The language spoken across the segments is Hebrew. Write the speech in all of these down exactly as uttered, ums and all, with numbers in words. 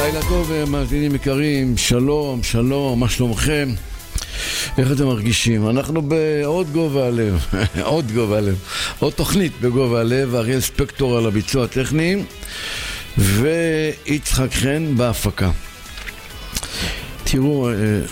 לילה טוב, מאזינים יקרים, שלום, שלום, מה שלומכם? איך אתם מרגישים? אנחנו בעוד גובה הלב, עוד גובה הלב, עוד תוכנית בגובה הלב, אריאל ספקטור על הביצוע הטכני, ויצחק חן בהפקה. תראו,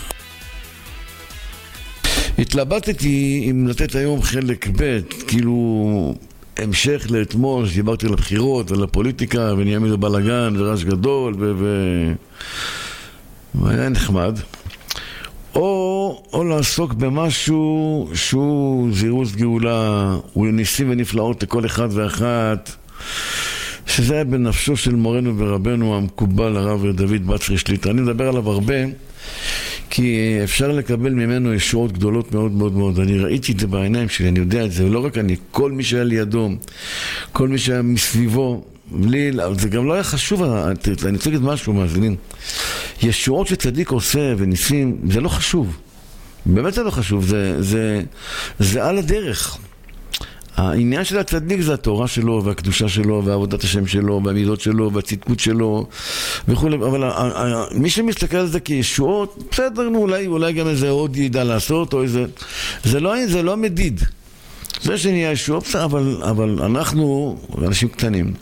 התלבטתי אם לתת היום חלק ב', כאילו המשך לאתמול שדיברתי על הבחירות ועל הפוליטיקה ונהיה מזה בלגן ורש גדול ו... ו... והיה נחמד, או, או לעסוק במשהו שהוא זירוז גאולה, הוא ניסים ונפלאות לכל אחד ואחת, שזה היה בנפשו של מורנו ורבנו המקובל הרב דוד בצרי שליט"א. אני מדבר עליו הרבה כי אפשר לקבל ממנו ישועות גדולות מאוד מאוד מאוד. אני ראיתי את זה בעיניים שלי, אני יודע את זה, ולא רק אני, כל מי שהיה לידו, כל מי שהיה מסביבו, לי, זה גם לא היה חשוב, אני רוצה להגיד משהו, מאזינים. ישועות שצדיק עושה וניסים, זה לא חשוב. באמת זה לא חשוב, זה, זה, זה על הדרך. העניין של הצדיק זה התורה שלו והקדושה שלו ועבודת השם שלו והמידות שלו והצדקות שלו וכו'. אבל מי שמסתכל על זה כישועות, בסדר, אולי, אולי גם איזה עוד ידע לעשות או איזה... זה לא, זה לא מדיד. זה שנהיה ישועות, אבל, אבל אנחנו אנשים קטנים.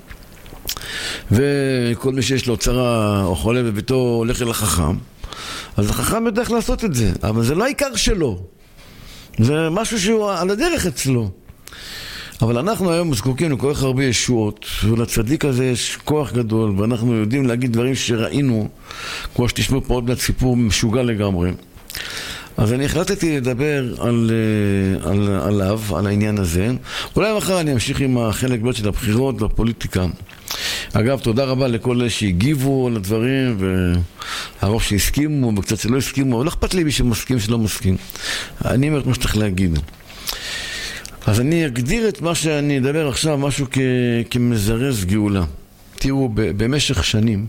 וכל מי שיש לו צרה או חולה בביתו הולך אל החכם, אז החכם יודע לעשות את זה, אבל זה לא העיקר שלו. זה משהו שהוא על הדרך אצלו. אבל אנחנו היום זקוקים לכל כך הרבה ישועות, ולצדיק הזה יש כוח גדול, ואנחנו יודעים להגיד דברים שראינו, כמו שתשמעו פה עוד מעט סיפור משוגע לגמרי. אז אני החלטתי לדבר על, על, עליו, על העניין הזה. אולי מחר אני אמשיך עם החלק ב' של הבחירות והפוליטיקה. אגב, תודה רבה לכל אלה שהגיבו על הדברים, והרוב שהסכימו, וקצת שלא הסכימו, אבל לא אכפת לי מי שמסכים שלא מסכים. אני אומר את מה שצריך להגיד. אז אני אגדיר את מה שאני אדבר עכשיו, משהו כ- כמזרז גאולה. תראו, ב- במשך שנים,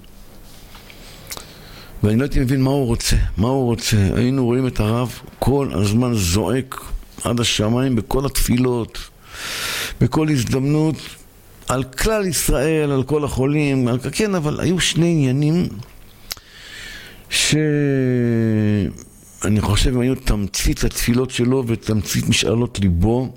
ואני לא הייתי מבין מה הוא רוצה, מה הוא רוצה. היינו רואים את הרב כל הזמן זועק עד השמיים בכל התפילות, בכל הזדמנות, על כלל ישראל, על כל החולים, על... כן, אבל היו שני עניינים שאני חושב הם היו תמצית התפילות שלו ותמצית משאלות ליבו,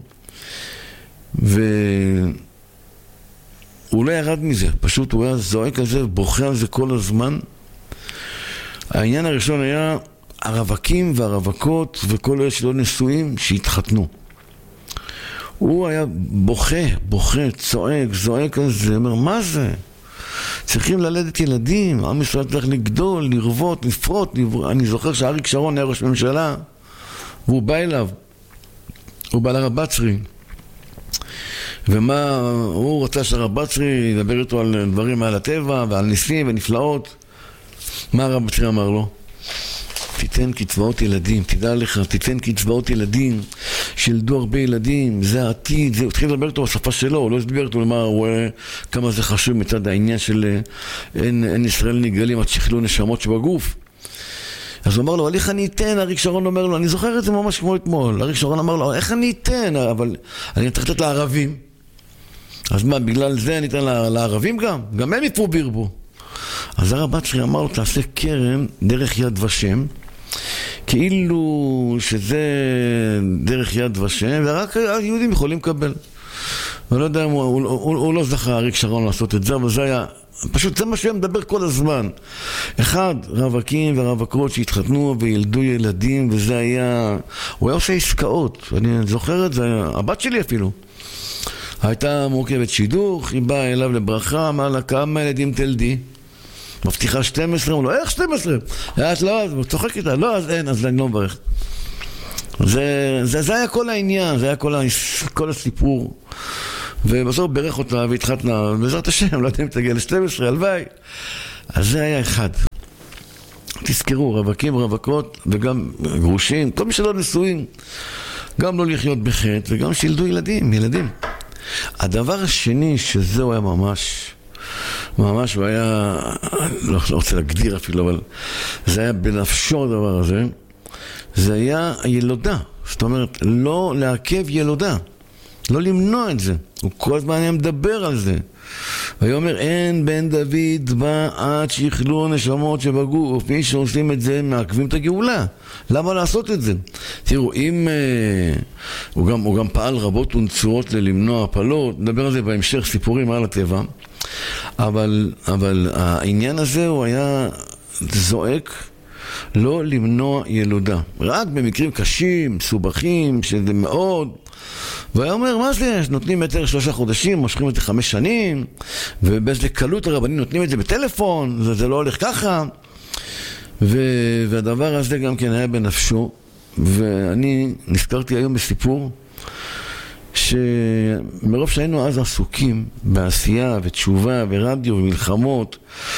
והוא לא ירד מזה, פשוט הוא היה זועק על זה ובוכה על זה כל הזמן. העניין הראשון היה הרווקים והרווקות וכל אלה שלא נשואים שהתחתנו. הוא היה בוכה, בוכה, צועק, זועק על זה, אומר, מה זה? צריכים ללדת ילדים, עם ישראל צריך לגדול, לרבות, לפרוט, לבר... אני זוכר שאריק שרון היה ראש ממשלה, והוא בא אליו, הוא בא לרב בצרי, ומה, הוא רצה שהרב בצרי ידבר איתו על דברים על הטבע ועל ניסים ונפלאות. מה הרב בצרי אמר לו? תיתן קצבאות ילדים, תדע לך, תיתן קצבאות ילדים, שילדו הרבה ילדים, זה העתיד, זה, התחיל לדבר איתו בשפה שלו, הוא לא הסביר איתו למה הוא רואה כמה זה חשוב מצד העניין של אין, אין ישראל נגלים עד שחילו נשמות שבגוף. אז הוא אמר לו, אבל איך אני אתן? אריק שרון אומר לו, אני זוכר את זה ממש כמו אתמול, אריק שרון אמר לו, איך אני אתן? אבל אני צריך לתת לערבים. אז מה, בגלל זה אני אתן לערבים גם? גם הם יפרו בירבו. אז הרב בצרי אמר לו, תעשה קרן דרך יד ושם, כאילו שזה דרך יד ושם, ורק היהודים יכולים לקבל. אני לא יודע, הוא, הוא, הוא, הוא לא זכה אריק שרון לעשות את זה, אבל זה היה, פשוט זה מה שהוא מדבר כל הזמן. אחד, רווקים ורווקות שהתחתנו וילדו ילדים, וזה היה, הוא היה עושה עסקאות, אני זוכר את זה, הבת שלי אפילו. הייתה מורכבת שידוך, היא באה אליו לברכה, אמר לה, כמה ילדים תלדי? מבטיחה שתים עשרה, הוא לא, איך שתים עשרה? את לא, אז הוא צוחק איתה, לא, אז אין, אז אני לא מברך. זה, זה, זה היה כל העניין, זה היה כל, כל הסיפור. ובסוף ברך אותה והתחתנה, בעזרת השם, לא יודע אם תגיע ל-שתים עשרה, הלוואי. אז זה היה אחד. תזכרו, רווקים, רווקות, וגם גרושים, כל מי שלא נשואים, גם לא לחיות בחטא, וגם שילדו ילדים, ילדים. הדבר השני, שזהו היה ממש, ממש, הוא היה, לא, לא רוצה להגדיר אפילו, אבל זה היה בנפשו הדבר הזה, זה היה ילודה. זאת אומרת, לא לעכב ילודה, לא למנוע את זה. הוא כל הזמן היה מדבר על זה. ויאמר אין בן דוד בא עד שיכלו נשמות שבגוף, מי שעושים את זה מעכבים את הגאולה. למה לעשות את זה? תראו, אם אה, הוא, גם, הוא גם פעל רבות ונצורות ללמנוע הפלות, נדבר על זה בהמשך, סיפורים על הטבע, אבל, אבל העניין הזה הוא היה זועק לא למנוע ילודה, רק במקרים קשים, סובכים, שזה מאוד. והיה אומר, מה זה? נותנים היתר שלושה חודשים, מושכים את זה חמש שנים, ובאיזה קלות הרבנים נותנים את זה בטלפון, זה, זה לא הולך ככה. ו, והדבר הזה גם כן היה בנפשו, ואני נזכרתי היום בסיפור, שמרוב שהיינו אז עסוקים בעשייה ותשובה ורדיו ומלחמות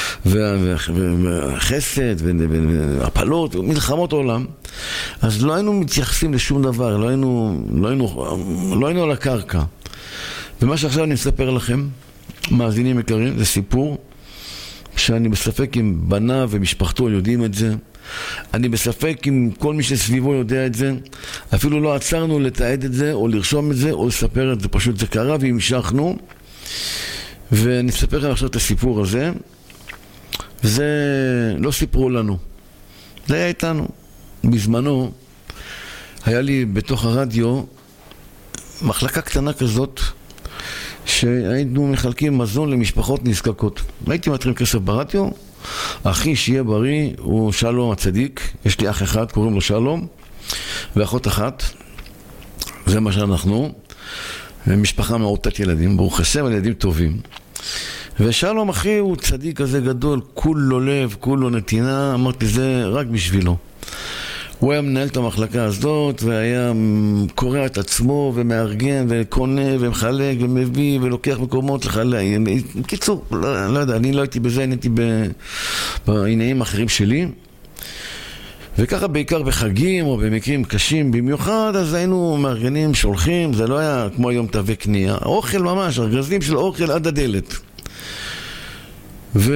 וחסד והפלות ומלחמות עולם, אז לא היינו מתייחסים לשום דבר, לא היינו, לא היינו, לא היינו על הקרקע. ומה שעכשיו אני אספר לכם, מאזינים יקרים, זה סיפור שאני בספק אם בניו ומשפחתו יודעים את זה, אני בספק אם כל מי שסביבו יודע את זה, אפילו לא עצרנו לתעד את זה או לרשום את זה או לספר את זה, פשוט זה קרה והמשכנו. ואני אספר לכם עכשיו את הסיפור הזה, וזה לא סיפרו לנו, זה היה איתנו. בזמנו היה לי בתוך הרדיו מחלקה קטנה כזאת שהיינו מחלקים מזון למשפחות נזקקות. הייתי מתרים כסף ברדיו, אחי שיהיה בריא הוא שלום הצדיק, יש לי אח אחד קוראים לו שלום ואחות אחת, זה מה שאנחנו, משפחה מעוטת ילדים, ברוך השם, ילדים טובים. ושלום אחי הוא צדיק כזה גדול, כולו לב, כולו נתינה, אמרתי זה רק בשבילו. הוא היה מנהל את המחלקה הזאת והיה קורא את עצמו ומארגן וקונה ומחלק ומביא ולוקח מקומות לחלק. בקיצור, לא, לא יודע, אני לא הייתי בזה, אני הייתי בעניינים אחרים שלי. וככה בעיקר בחגים או במקרים קשים במיוחד, אז היינו מארגנים, שולחים, זה לא היה כמו היום תווי קנייה, אוכל ממש, ארגזים של אוכל עד הדלת. ו...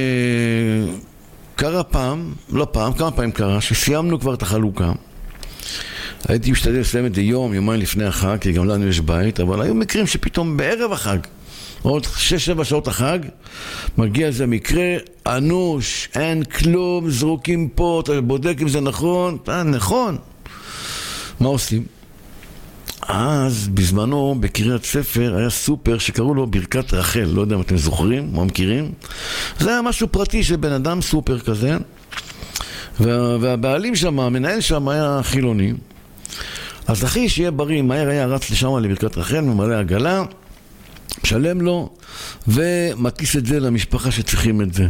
קרה פעם, לא פעם, כמה פעמים קרה, שסיימנו כבר את החלוקה. הייתי משתדל לסיים את זה יום, יומיים לפני החג, כי גם לנו יש בית, אבל היו מקרים שפתאום בערב החג, עוד שש שבע שעות החג, מגיע איזה מקרה, אנוש, אין כלום, זרוקים פה, אתה בודק אם זה נכון, אה, נכון. מה עושים? אז בזמנו בקריית ספר היה סופר שקראו לו ברכת רחל, לא יודע אם אתם זוכרים, מה מכירים? זה היה משהו פרטי של בן אדם, סופר כזה, וה, והבעלים שם, המנהל שם היה חילוני. אז אחי שיהיה בריא, מהר היה רץ לשם לברכת רחל, ממלא עגלה, משלם לו ומטיס את זה למשפחה שצריכים את זה.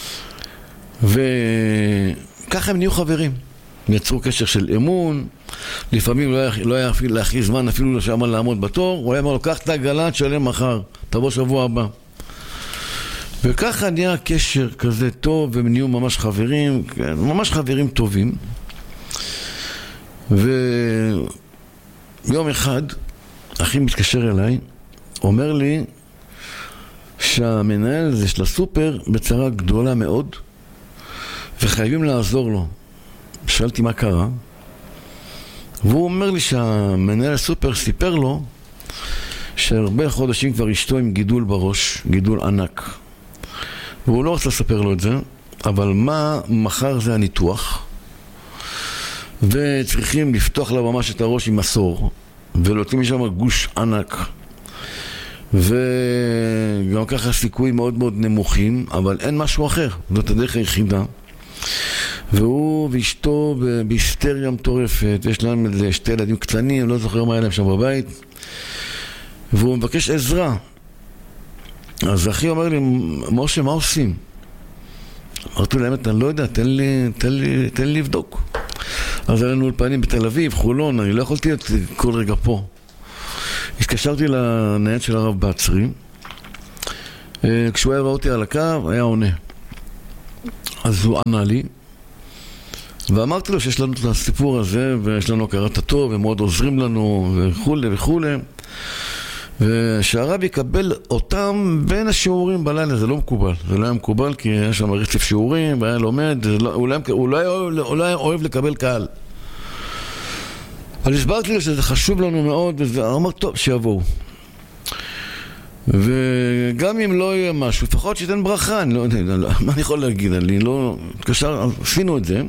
וככה הם נהיו חברים, יצרו קשר של אמון. לפעמים לא היה, לא היה אפילו להכי זמן אפילו לשם לעמוד בתור, הוא היה אומר לו, קח את העגלה, תשלם מחר, תבוא שבוע הבא. וככה נהיה קשר כזה טוב, והם נהיו ממש חברים, ממש חברים טובים. ויום אחד, אחי מתקשר אליי, אומר לי שהמנהל הזה של הסופר בצרה גדולה מאוד, וחייבים לעזור לו. שאלתי מה קרה, והוא אומר לי שהמנהל הסופר סיפר לו שהרבה חודשים כבר אשתו עם גידול בראש, גידול ענק, והוא לא רוצה לספר לו את זה, אבל מה מחר זה הניתוח, וצריכים לפתוח לה ממש את הראש עם מסור ולהוציא משם גוש ענק, וגם ככה סיכויים מאוד מאוד נמוכים, אבל אין משהו אחר, זאת הדרך היחידה. והוא ואשתו בהיסטריה מטורפת, יש להם שתי ילדים קטנים, לא זוכר מה היה להם שם בבית, והוא מבקש עזרה. אז אחי אומר לי, משה, מה עושים? אמרתי להם, אני לא יודע, תן לי, תן לי, תן לי לבדוק. אז היה לנו אולפנים בתל אביב, חולון, אני לא יכולתי להיות כל רגע פה. התקשרתי לנייד של הרב בצרי, כשהוא היה ראה אותי על הקו, היה עונה. אז הוא ענה לי, ואמרתי לו שיש לנו את הסיפור הזה, ויש לנו הכרת הטוב, הם מאוד עוזרים לנו, וכו' וכו'. ושהרב יקבל אותם בין השיעורים בלילה, זה לא מקובל. זה לא היה מקובל, כי היה שם רצף שיעורים, והיה לומד, לא, הוא, לא, הוא, לא היה, הוא לא היה אוהב לקבל קהל. אז הסברתי לו שזה חשוב לנו מאוד, וזה אמר, טוב, שיבואו. וגם אם לא יהיה משהו, לפחות שייתן ברכה, אני לא יודע, מה אני יכול להגיד? אני לא... קשר, עשינו את זה,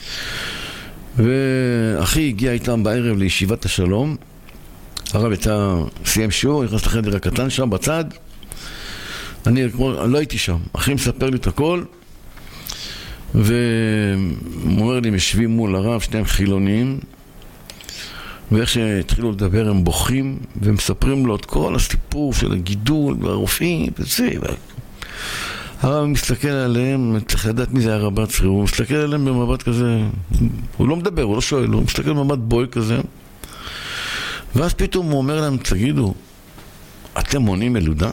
ואחי הגיע איתם בערב לישיבת השלום, הרב הייתה סיים שיעור, נכנס לחדר הקטן שם בצד, אני לא הייתי שם, אחי מספר לי את הכל, והוא אומר לי, משווים מול הרב, שניהם חילונים, ואיך שהתחילו לדבר הם בוכים, ומספרים לו את כל הסיפור של הגידול והרופאים וזה, הרב מסתכל עליהם, צריך לדעת מי זה הרב בצרי, הוא מסתכל עליהם במבט כזה, הוא לא מדבר, הוא לא שואל, הוא מסתכל במבט בוי כזה, ואז פתאום הוא אומר להם, תגידו, אתם מונים ילודה?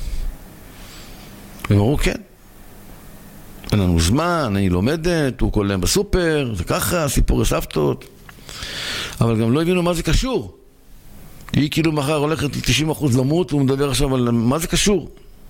הם אמרו, כן. אין לנו זמן, אני לומדת, הוא כל להם בסופר, זה ככה, סיפור סבתות. אבל גם לא הבינו מה זה קשור. היא כאילו מחר הולכת תשעים אחוז למות, והוא מדבר עכשיו על מה זה קשור.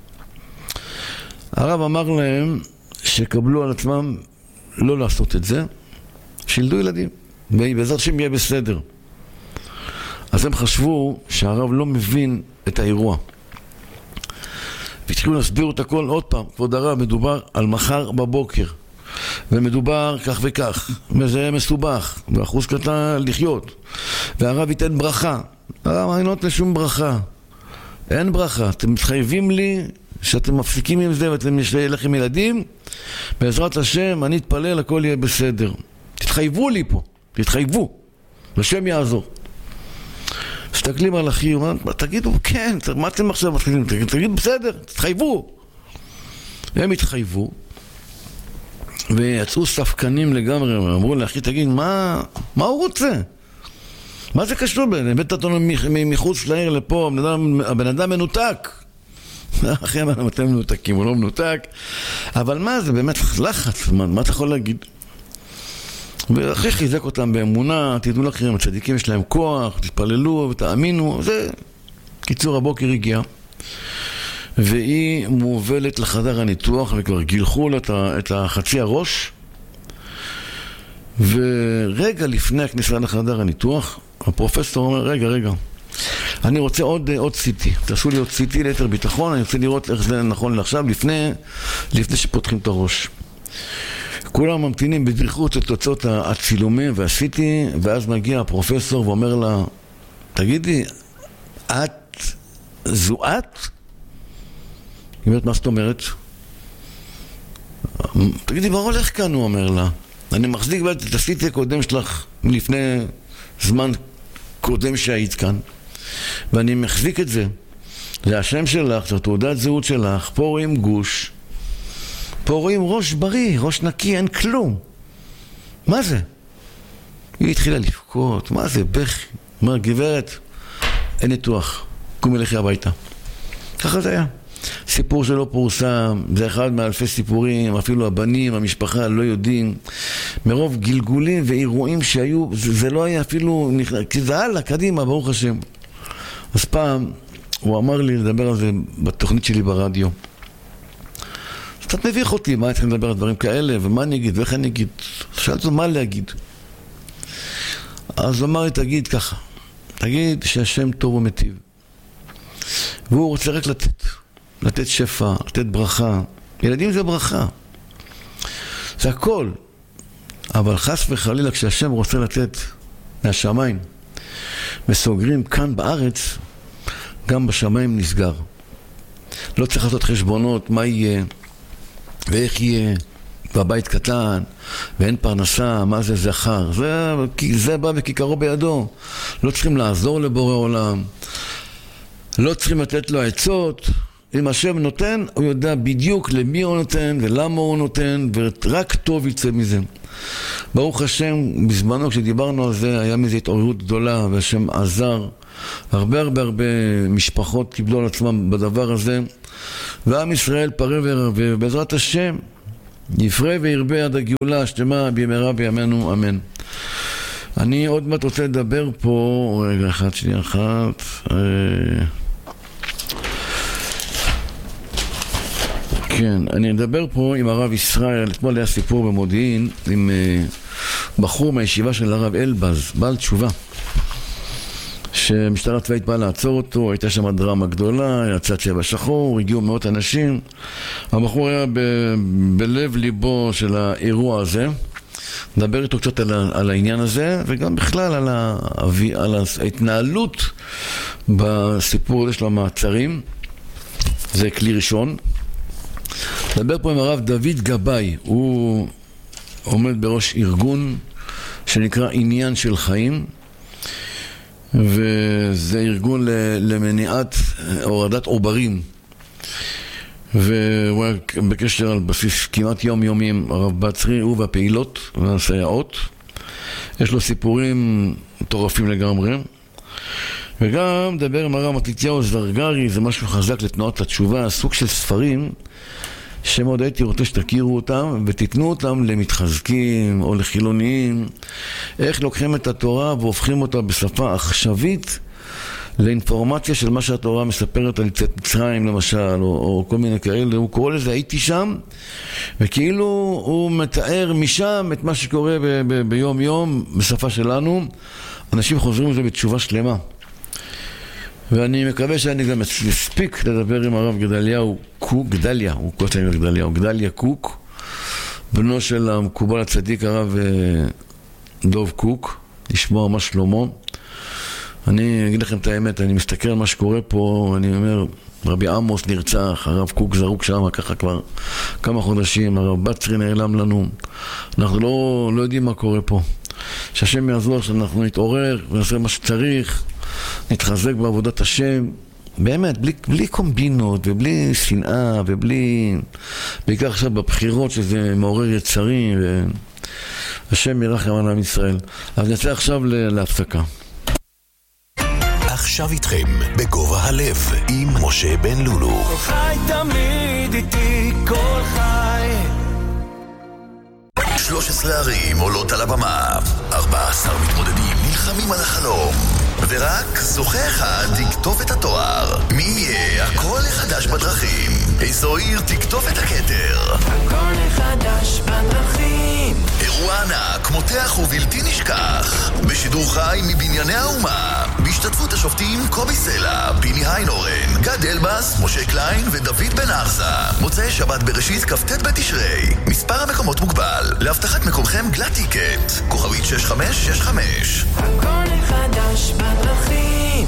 הרב אמר להם שקבלו על עצמם לא לעשות את זה, שילדו ילדים, ובעזרת שם יהיה בסדר. אז הם חשבו שהרב לא מבין את האירוע. והתחילו להסביר את הכל עוד פעם. כבוד הרב, מדובר על מחר בבוקר. ומדובר כך וכך. וזה מסובך. ואחוז קטן לחיות. והרב ייתן ברכה. הרב, אני לא נותן שום ברכה. אין ברכה. אתם מתחייבים לי שאתם מפסיקים עם זה ואתם יש לכם ילדים. בעזרת השם, אני אתפלל, הכל יהיה בסדר. תתחייבו לי פה. תתחייבו. השם יעזור. מסתכלים על אחי, תגידו, כן, מה אתם עכשיו מתחילים? תגידו, בסדר, תתחייבו. הם התחייבו, ויצאו ספקנים לגמרי, אמרו לאחי, תגיד, מה, מה הוא רוצה? מה זה קשור בין? הבאת אותנו מחוץ לעיר לפה, הבן אדם, הבן אדם מנותק. אחי, אתם מנותקים, הוא לא מנותק. אבל מה זה? באמת לחץ, מה, מה אתה יכול להגיד? ואחרי חיזק אותם באמונה, תדעו לכם, הצדיקים יש להם כוח, תתפללו ותאמינו, זה קיצור הבוקר הגיע. והיא מובלת לחדר הניתוח וכבר גילחו לה את החצי הראש, ורגע לפני הכניסה לחדר הניתוח, הפרופסור אומר, רגע, רגע, אני רוצה עוד, עוד סיטי, תעשו לי עוד סיטי ליתר ביטחון, אני רוצה לראות איך זה נכון לעכשיו, לפני, לפני שפותחים את הראש. כולם ממתינים בדריכות את תוצאות הצילומים ועשיתי, ואז מגיע הפרופסור ואומר לה, תגידי, את זו את? היא אומרת, מה זאת אומרת? תגידי, מה הולך כאן? הוא אומר לה, אני מחזיק את הסיטי הקודם שלך מלפני זמן קודם שהיית כאן, ואני מחזיק את זה. זה השם שלך, זה תעודת זהות שלך, פה רואים גוש, פה רואים ראש בריא, ראש נקי, אין כלום. מה זה? היא התחילה לבכות, מה זה? בכי. אומר, גברת, אין ניתוח, קומי לכי הביתה. ככה זה היה. סיפור שלא פורסם, זה אחד מאלפי סיפורים, אפילו הבנים, המשפחה לא יודעים. מרוב גלגולים ואירועים שהיו, זה, זה לא היה אפילו, כי זה הלאה, קדימה, ברוך השם. אז פעם, הוא אמר לי לדבר על זה בתוכנית שלי ברדיו. קצת מביך אותי, מה צריכים לדבר על דברים כאלה, ומה אני אגיד, ואיך אני אגיד. שאלתי מה להגיד. אז הוא אמר לי, תגיד ככה, תגיד שהשם טוב ומטיב. והוא רוצה רק לתת, לתת שפע, לתת ברכה. ילדים זה ברכה. זה הכל. אבל חס וחלילה, כשהשם רוצה לתת מהשמיים, וסוגרים כאן בארץ, גם בשמיים נסגר. לא צריך לעשות חשבונות, מה יהיה, ואיך יהיה, והבית קטן, ואין פרנסה, מה זה זכר. זה, זה בא וכיכרו בידו. לא צריכים לעזור לבורא עולם. לא צריכים לתת לו עצות. אם השם נותן, הוא יודע בדיוק למי הוא נותן, ולמה הוא נותן, ורק טוב יצא מזה. ברוך השם, בזמנו כשדיברנו על זה, היה מזה התעוררות גדולה, והשם עזר. הרבה הרבה הרבה משפחות קיבלו על עצמם בדבר הזה, ועם ישראל פרה ורבה, ובעזרת השם יפרה וירבה עד הגאולה השלמה במהרה בימינו אמן. אני עוד מעט רוצה לדבר פה, רגע אחד, שנייה אחת, כן, אני אדבר פה עם הרב ישראל. אתמול היה סיפור במודיעין עם בחור מהישיבה של הרב אלבז, בעל תשובה, שמשטרה צבאית באה לעצור אותו, הייתה שם דרמה גדולה, יצא צבע שחור, הגיעו מאות אנשים. הבחור היה ב- בלב ליבו של האירוע הזה. נדבר איתו קצת על, על העניין הזה, וגם בכלל על, ה, על ההתנהלות בסיפור הזה של המעצרים. זה כלי ראשון. נדבר פה עם הרב דוד גבאי, הוא עומד בראש ארגון שנקרא עניין של חיים, וזה ארגון למניעת הורדת עוברים, והוא היה בקשר על בסיס כמעט יום יומי עם הרב בצרי, הוא והפעילות והסייעות. יש לו סיפורים מטורפים לגמרי. וגם דבר עם הרב מתתיהו זרגרי, זה משהו חזק לתנועת התשובה, סוג של ספרים שמאוד הייתי רוצה שתכירו אותם ותיתנו אותם למתחזקים או לחילוניים, איך לוקחים את התורה והופכים אותה בשפה עכשווית לאינפורמציה של מה שהתורה מספרת על יציאת מצרים למשל, או, או כל מיני כאלה. הוא קורא לזה הייתי שם, וכאילו הוא מתאר משם את מה שקורה ב- ב- ביום יום בשפה שלנו. אנשים חוזרים לזה בתשובה שלמה, ואני מקווה שאני גם אספיק לדבר עם הרב גדליהו קוק, גדליה, הוא קוטע עם גדליהו, גדליה קוק, בנו של המקובל הצדיק הרב דוב קוק, לשמוע מה שלמה. אני אגיד לכם את האמת, אני מסתכל על מה שקורה פה, ואני אומר, רבי עמוס נרצח, הרב קוק זרוק שם ככה כבר כמה חודשים, הרב בצרי נעלם לנו, אנחנו לא, לא יודעים מה קורה פה. שהשם יעזור שאנחנו נתעורר ונעשה מה שצריך, נתחזק בעבודת השם, באמת, בלי, בלי קומבינות ובלי שנאה ובלי, בעיקר עכשיו בבחירות שזה מעורר יצרים, והשם ירחם על עם ישראל. אז נצא עכשיו להפסקה. עכשיו איתכם בגובה הלב עם משה בן לולו. כל חי תמיד איתי, כל חי. שלוש עשרה ערים עולות על הבמה, ארבעה עשר מתמודדים נלחמים על החלום, ורק זוכה אחד תקטוף את התואר. מי יהיה הקול החדש בדרכים? איזו עיר תקטוף את הכתר? הקול החדש בדרכים. אירוע ענק, מותח ובלתי נשכח, בשידור חי מבנייני האומה, בהשתתפות השופטים קובי סלע, פיני היינורן, גד אלבס, משה קליין ודוד בן ארזה. מוצאי שבת בראשית כ"ט בתשרי. מספר המקומות מוגבל. להבטחת מקומכם גלת טיקט, כוכבית שש חמש שש חמש. הקול החדש בדרכים.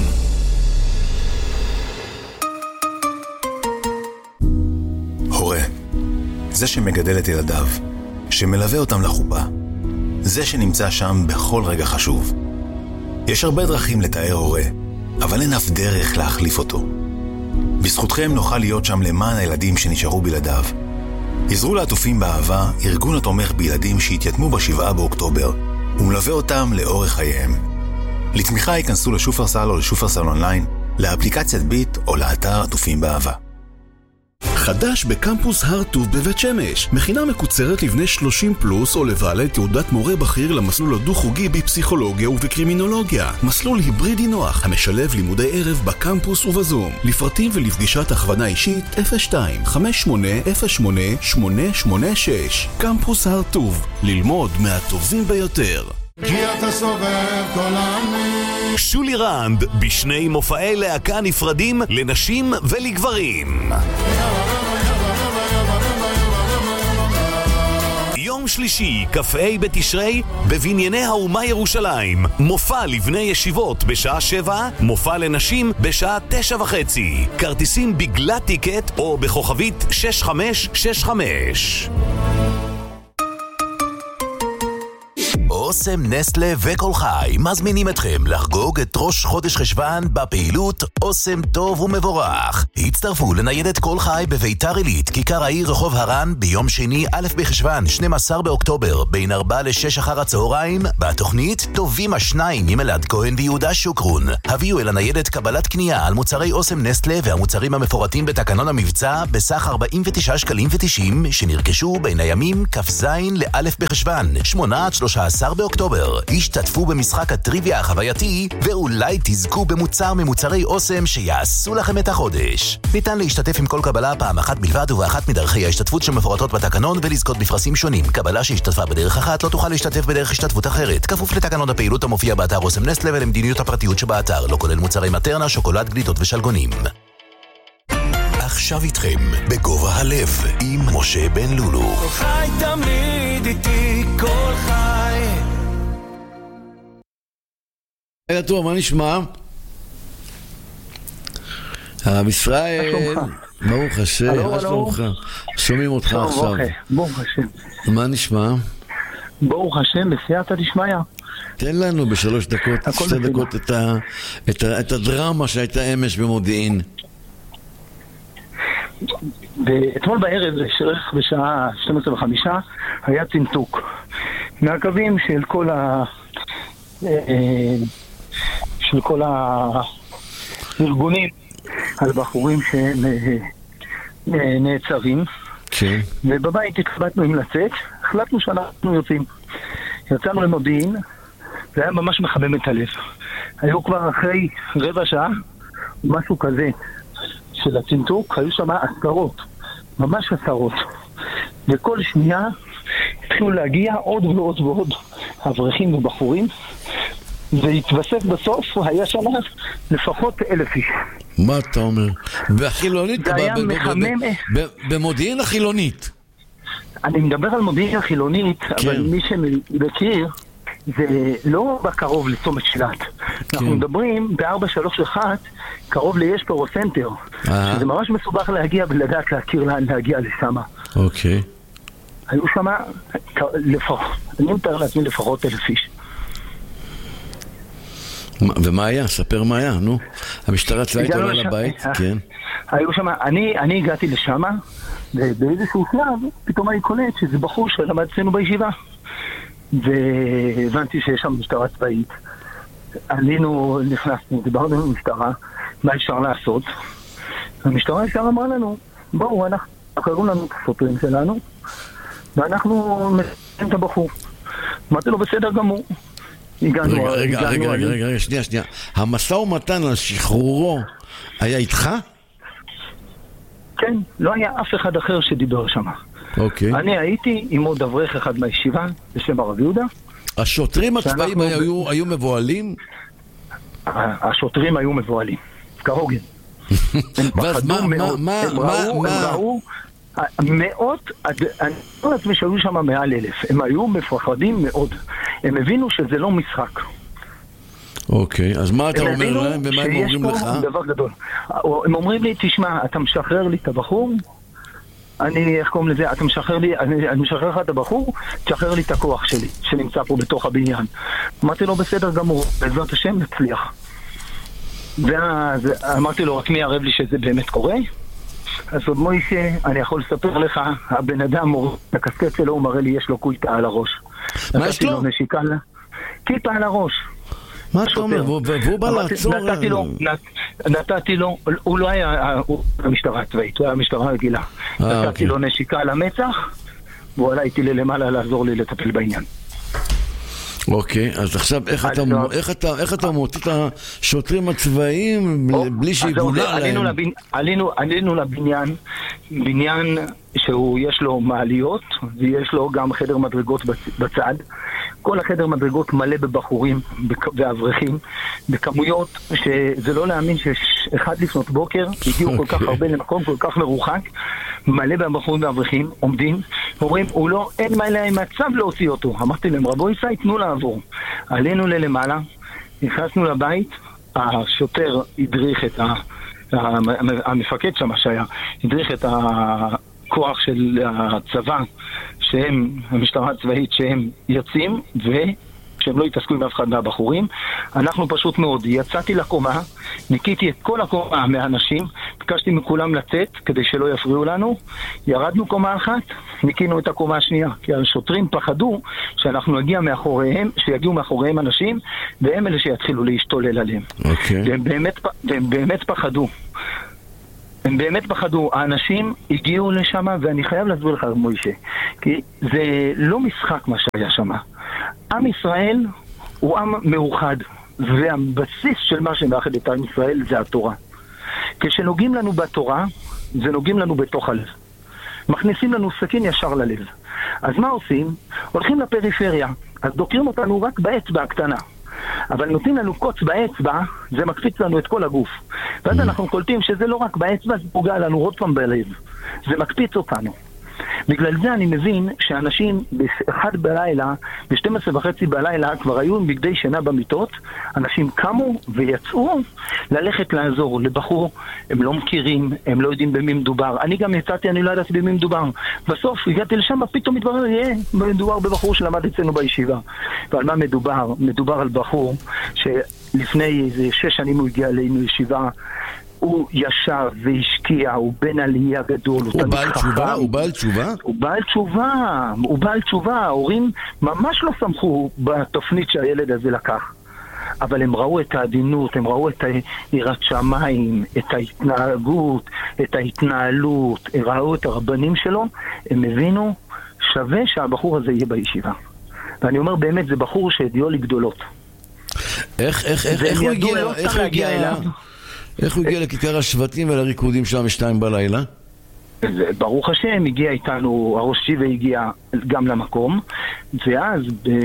הורה, זה שמגדל את ילדיו, שמלווה אותם לחופה, זה שנמצא שם בכל רגע חשוב. יש הרבה דרכים לתאר הורה, אבל אין אף דרך להחליף אותו. בזכותכם נוכל להיות שם למען הילדים שנשארו בלעדיו. עזרו לעטופים באהבה, ארגון התומך בילדים שהתייתמו בשבעה באוקטובר, ומלווה אותם לאורך חייהם. לתמיכה ייכנסו לשופרסל או לשופרסל אונליין, לאפליקציית ביט או לאתר עטופים באהבה. חדש בקמפוס הר טוב בבית שמש, מכינה מקוצרת לבני שלושים פלוס או לבעלי תעודת מורה בכיר למסלול הדו-חוגי בפסיכולוגיה ובקרימינולוגיה. מסלול היברידי נוח המשלב לימודי ערב בקמפוס ובזום. לפרטים ולפגישת הכוונה אישית אפס שתיים חמש שמונה אפס שמונה שמונה שמונה שש. קמפוס הר טוב, ללמוד מהטובים ביותר. כי אתה סובב כל העמים. שולי רנד בשני מופעי להקה נפרדים לנשים ולגברים. יום שלישי, כ"ה בתשרי, בבנייני האומה ירושלים. מופע לבני ישיבות בשעה שבע, מופע לנשים בשעה תשע וחצי. כרטיסים בגלת טיקט או בכוכבית שש חמש שש חמש. אוסם, נסטלה וכל חי מזמינים אתכם לחגוג את ראש חודש חשבן בפעילות אוסם טוב ומבורך. הצטרפו לניידת כל חי בביתר עילית, כיכר העיר רחוב הרן, ביום שני א' בחשבן שנים עשר באוקטובר בין ארבע לשש אחר הצהריים, בתוכנית טובים השניים עם אלעד כהן ויהודה שוקרון. הביאו אל הניידת קבלת קנייה על מוצרי אוסם, נסטלה והמוצרים המפורטים בתקנון המבצע בסך ארבעים ותשעה שקלים ותשעים שנרכשו בין הימים כ"ז לא' בחשבן שמונה עד שלושה עשר באוקטובר. באוקטובר. השתתפו במשחק הטריוויה החווייתי, ואולי תזכו במוצר ממוצרי אוסם שיעשו לכם את החודש. ניתן להשתתף עם כל קבלה פעם אחת בלבד ובאחת מדרכי ההשתתפות שמפורטות בתקנון ולזכות בפרסים שונים. קבלה שהשתתפה בדרך אחת לא תוכל להשתתף בדרך השתתפות אחרת. כפוף לתקנון הפעילות המופיע באתר אוסם נסטלה ולמדיניות הפרטיות שבאתר, לא כולל מוצרי מטרנה, שוקולד, גלידות ושלגונים. עכשיו איתכם בגובה הלב עם משה בן לולו. כל חי תמיד איתי, כל חי. היי טוב, מה נשמע? הרב ישראל, ברוך השם, מה שלומך? שומעים אותך עכשיו. ברוך השם. מה נשמע? ברוך השם, בסייעתא דשמיא. תן לנו בשלוש דקות, שתי דקות את, ה, את, ה, את הדרמה שהייתה אמש במודיעין. ואתמול בערב, שרך בשעה שתים עשרה וחמישה, היה צנתוק מהקווים של כל ה... של כל הארגונים על בחורים שנעצרים. כן. ובבית התחלטנו עם לצאת, החלטנו שאנחנו יוצאים. יצאנו למודיעין, זה היה ממש מחמם את הלב. היו כבר אחרי רבע שעה, משהו כזה, של הצנתוק, היו שם עשרות, ממש עשרות. וכל שנייה התחילו להגיע עוד ועוד ועוד אברכים ובחורים, והתווסף בסוף, היה שם לפחות אלף איש. מה אתה אומר? והחילונית, זה היה מחמם... במודיעין החילונית. אני מדבר על מודיעין החילונית, אבל מי שמכיר, זה לא בקרוב לצומת שלט. אנחנו מדברים ב-ארבע שלוש אחת, קרוב ליש פרוסנטר. זה ממש מסובך להגיע ולדעת להכיר לאן להגיע לשם. אוקיי. היו שם, אני מתאר לעצמי לפחות אלף איש. ומה היה? ספר מה היה, נו. המשטרה הצבאית עולה לבית, כן. היו שם, אני הגעתי לשם, ובאיזשהו שלב, פתאום אני קולט שזה בחור שלמד אצלנו בישיבה. והבנתי שיש שם משטרה צבאית. עלינו, נכנסנו, דיברנו עם המשטרה, מה אפשר לעשות. המשטרה ישר אמרה לנו, בואו, אנחנו קראו לנו את הסופרים שלנו, ואנחנו מסתכלים את הבחור. אמרתי לו, בסדר גמור. רגע, רגע, רגע, רגע, שנייה, שנייה. המשא ומתן על שחרורו היה איתך? כן, לא היה אף אחד אחר שדיבר שם. אוקיי. אני הייתי עם עוד אברך אחד מהישיבה, בשם הרב יהודה. השוטרים הצבאיים היו מבועלים? השוטרים היו מבועלים, כהוגן. הם פחדו מאוד, הם ראו, הם ראו מאות, אני לא לעצמי שהיו שם מעל אלף, הם היו מפחדים מאוד, הם הבינו שזה לא משחק. אוקיי, אז מה אתה אומר להם ומה הם אומרים לך? דבר גדול. הם אומרים לי, תשמע, אתה משחרר לי את הבחור, אני, איך קוראים לזה, אתה משחרר לי, אני, אני משחרר לך את הבחור, תשחרר לי את הכוח שלי, שנמצא פה בתוך הבניין. אמרתי לו, בסדר גמור, בעזרת השם נצליח. ואז אמרתי לו, רק מי ערב לי שזה באמת קורה? אז עוד מוישה, אני יכול לספר לך, הבן אדם, הקסקט שלו, הוא מראה לי, יש לו כיפה על הראש. מה יש לו? נשיקה לה, כיפה על הראש. מה אתה אומר? והוא בא לעצור? נתתי לו, נתתי לו, הוא לא היה המשטרה הצבאית, הוא היה המשטרה רגילה. נתתי לו נשיקה על המצח, והוא עלה איתי למעלה לעזור לי לטפל בעניין. אוקיי, אז עכשיו איך אתה מוציא את השוטרים הצבאיים בלי שיגולה להם? עלינו לבניין, בניין שהוא יש לו מעליות ויש לו גם חדר מדרגות בצד. כל החדר מדרגות מלא בבחורים ואברכים בכמויות שזה לא להאמין שאחד לפנות בוקר הגיעו כל כך הרבה למקום כל כך מרוחק, מלא בבחורים ואברכים עומדים ואומרים, הוא לא, אין מה להם מצב להוציא אותו. אמרתי להם, רבו ישי, תנו לעבור. עלינו ללמעלה, נכנסנו לבית, השוטר הדריך את ה... המפקד שם שהיה, הדריך את הכוח של הצבא, שהם, המשטרה הצבאית, שהם יוצאים, ושהם לא יתעסקו עם אף אחד מהבחורים. אנחנו פשוט מאוד, יצאתי לקומה, ניקיתי את כל הקומה מהאנשים, ביקשתי מכולם לצאת כדי שלא יפריעו לנו, ירדנו קומה אחת, ניקינו את הקומה השנייה, כי השוטרים פחדו שאנחנו נגיע מאחוריהם, שיגיעו מאחוריהם אנשים, והם אלה שיתחילו להשתולל עליהם. אוקיי. והם באמת, והם באמת פחדו. הם באמת פחדו, האנשים הגיעו לשם, ואני חייב להסביר לך, מוישה, כי זה לא משחק מה שהיה שם. עם ישראל הוא עם מאוחד, והבסיס של מה שמאחד את עם ישראל זה התורה. כשנוגעים לנו בתורה, זה נוגעים לנו בתוך הלב. מכניסים לנו סכין ישר ללב. אז מה עושים? הולכים לפריפריה, אז דוקרים אותנו רק באצבע הקטנה. אבל נותנים לנו קוץ באצבע, זה מקפיץ לנו את כל הגוף. ואז אנחנו קולטים שזה לא רק באצבע, זה פוגע לנו עוד פעם בלב. זה מקפיץ אותנו. בגלל זה אני מבין שאנשים באחד בלילה, ב-שתים עשרה וחצי בלילה, כבר היו עם בגדי שינה במיטות, אנשים קמו ויצאו ללכת לעזור לבחור, הם לא מכירים, הם לא יודעים במי מדובר. אני גם יצאתי, אני לא ידעתי במי מדובר. בסוף הגעתי לשם, פתאום מתברר, יהיה, מדובר בבחור שלמד אצלנו בישיבה. ועל מה מדובר? מדובר על בחור שלפני איזה שש שנים הוא הגיע אלינו ישיבה, הוא ישב והשקיע, הוא בן עלייה גדול. הוא בעל תשובה? הוא בעל תשובה? הוא בעל תשובה, הוא בעל תשובה. ההורים ממש לא סמכו בתוכנית שהילד הזה לקח. אבל הם ראו את העדינות, הם ראו את יראת שמיים, את ההתנהגות, את ההתנהלות, הם ראו את הרבנים שלו, הם הבינו שווה שהבחור הזה יהיה בישיבה. ואני אומר באמת, זה בחור שהדיו לי גדולות. איך, איך, איך, איך הוא הגיע, איך הוא הגיע אליו? איך הוא הגיע לכיכר השבטים ולריקודים שם שתיים בלילה? ברוך השם, הגיע איתנו, הראש שיבה הגיע גם למקום, ואז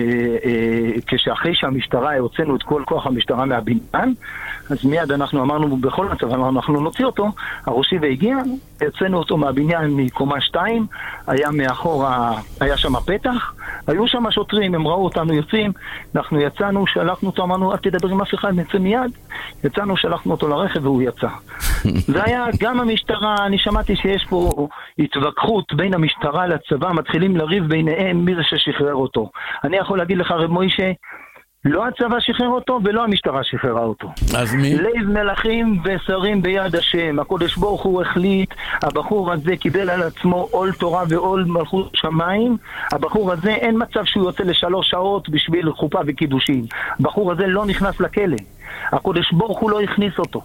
כשאחרי שהמשטרה, הוצאנו את כל כוח המשטרה מהבניין, אז מיד אנחנו אמרנו, בכל מצב אמרנו, אנחנו נוציא אותו, הראש שיבה הגיע, הוצאנו אותו מהבניין מקומה שתיים, היה מאחור, היה שם פתח, היו שם שוטרים, הם ראו אותנו יוצאים, אנחנו יצאנו, שלחנו אותו, אמרנו, אל תדבר עם אף אחד, נצא מיד, יצאנו, שלחנו אותו לרכב והוא יצא. זה היה גם המשטרה, אני שמעתי שיש פה התווכחות בין המשטרה לצבא, מתחילים לריב ביניהם מי זה ששחרר אותו. אני יכול להגיד לך, רב מוישה, לא הצבא שחרר אותו ולא המשטרה שחררה אותו. אז מי? לב מלכים ושרים ביד השם. הקודש ברוך הוא החליט, הבחור הזה קיבל על עצמו עול תורה ועול מלכות שמיים. הבחור הזה אין מצב שהוא יוצא לשלוש שעות בשביל חופה וקידושים. הבחור הזה לא נכנס לכלא. הקודש ברוך הוא לא הכניס אותו.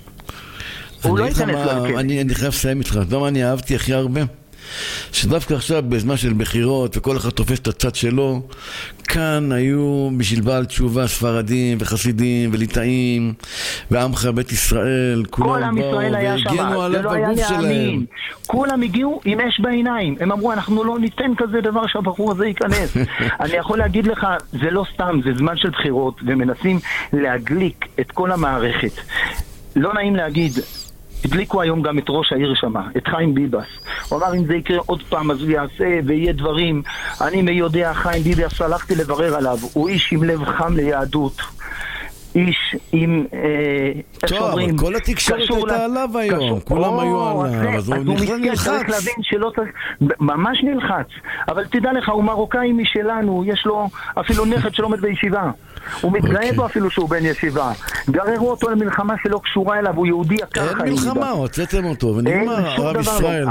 הוא לא ייכנס לכלא. אני חייב לסיים איתך. אתה יודע מה אני אהבתי הכי הרבה? שדווקא עכשיו בזמן של בחירות וכל אחד תופס את הצד שלו, כאן היו בשביל בעל תשובה ספרדים וחסידים וליטאים ועמך בית ישראל, כולם באו והגנו עליו בגוף שלהם. כולם הגיעו עם אש בעיניים, הם אמרו אנחנו לא ניתן כזה דבר שהבחור הזה ייכנס. אני יכול להגיד לך, זה לא סתם, זה זמן של בחירות ומנסים להגליק את כל המערכת. לא נעים להגיד, הדליקו היום גם את ראש העיר שמה, את חיים ביבס. הוא אמר אם זה יקרה עוד פעם אז הוא יעשה ויהיה דברים. אני מי יודע, חיים ביבס, הלכתי לברר עליו, הוא איש עם לב חם ליהדות, איש עם טוב, אבל כל התקשורת הייתה עליו היום, כולם היו עליו, אז הוא נלחץ. צריך להבין שלא צריך, ממש נלחץ, אבל תדע לך, הוא מרוקאי משלנו, יש לו אפילו נכד שלומד בישיבה, הוא מתגאה בו אפילו שהוא בן ישיבה, גררו אותו למלחמה שלא קשורה אליו, הוא יהודי יקר. אין מלחמה, הוצאתם אותו, ונגמר, הרב ישראל.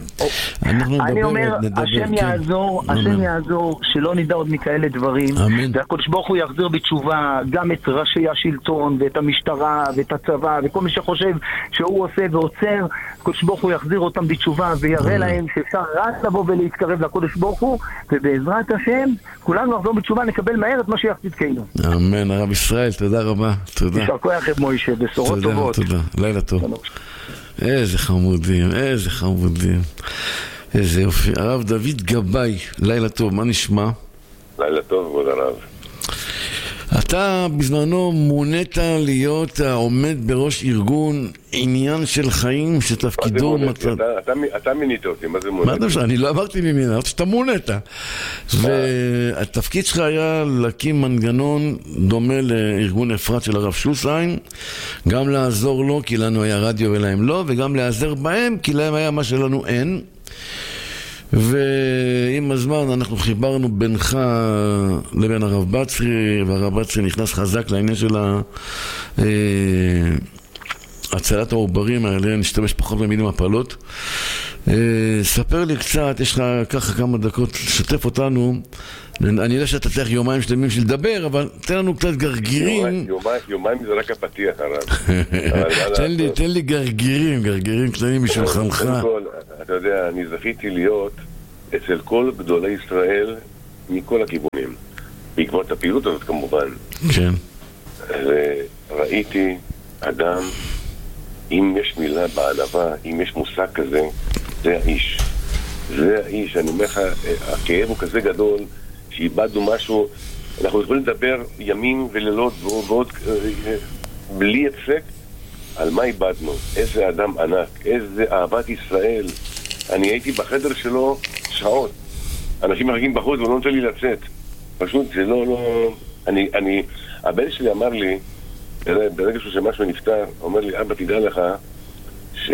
אני אומר, השם יעזור, השם יעזור, שלא נדע עוד מכאלה דברים, והקדוש ברוך הוא יחזיר בתשובה גם את ראשי השלטון ואת המשטרה ואת הצבא וכל מי שחושב שהוא עושה ועוצר, הקדוש ברוך הוא יחזיר אותם בתשובה ויראה להם שאפשר רק לבוא ולהתקרב לקדוש ברוך הוא, ובעזרת השם כולנו נחזור בתשובה, נקבל מהר את מה שיחצדקנו. אמן. הרב ישראל, תודה רבה. תודה. יישר כוח רב מוישה, בשורות טובות. תודה, לילה טוב. איזה חמודים, איזה חמודים, איזה יופי. הרב דוד גבאי, לילה טוב, מה נשמע? לילה טוב, כבוד הרב. אתה בזמנו מונית להיות העומד בראש ארגון עניין של חיים שתפקידו... אתה מינית אותי, מה זה מונית? מה אתה? אני לא אמרתי ממין, אמרתי שאתה מונית. והתפקיד שלך היה להקים מנגנון דומה לארגון אפרת של הרב שוסיין, גם לעזור לו כי לנו היה רדיו ולהם לא, וגם לעזר בהם כי להם היה מה שלנו אין. ועם הזמן אנחנו חיברנו בינך לבין הרב בצרי, והרב בצרי נכנס חזק לעניין של הצלת העוברים האלה, נשתמש פחות במילים הפעלות. ספר לי קצת, יש לך ככה כמה דקות, שתף אותנו. אני יודע שאתה צריך יומיים שלמים של לדבר, אבל תן לנו קצת גרגירים. יומיים זה רק הפתיח, הרב. תן לי גרגירים, גרגירים קטנים משולחנך. קודם כל, אתה יודע, אני זכיתי להיות אצל כל גדולי ישראל מכל הכיוונים. בעקבות הפעילות הזאת כמובן. כן. וראיתי אדם, אם יש מילה בענווה, אם יש מושג כזה, זה האיש. זה האיש, אני אומר לך, הכאב הוא כזה גדול, שאיבדנו משהו, אנחנו יכולים לדבר ימים ולילות ועוד, בלי הפסק, על מה איבדנו, איזה אדם ענק, איזה אהבת ישראל. אני הייתי בחדר שלו שעות, אנשים מחכים בחוץ ולא נותן לי לצאת, פשוט זה לא, לא, אני, אני, הבן שלי אמר לי, ברגע שהוא שמשהו נפטר, אומר לי, אבא תדע לך, ש,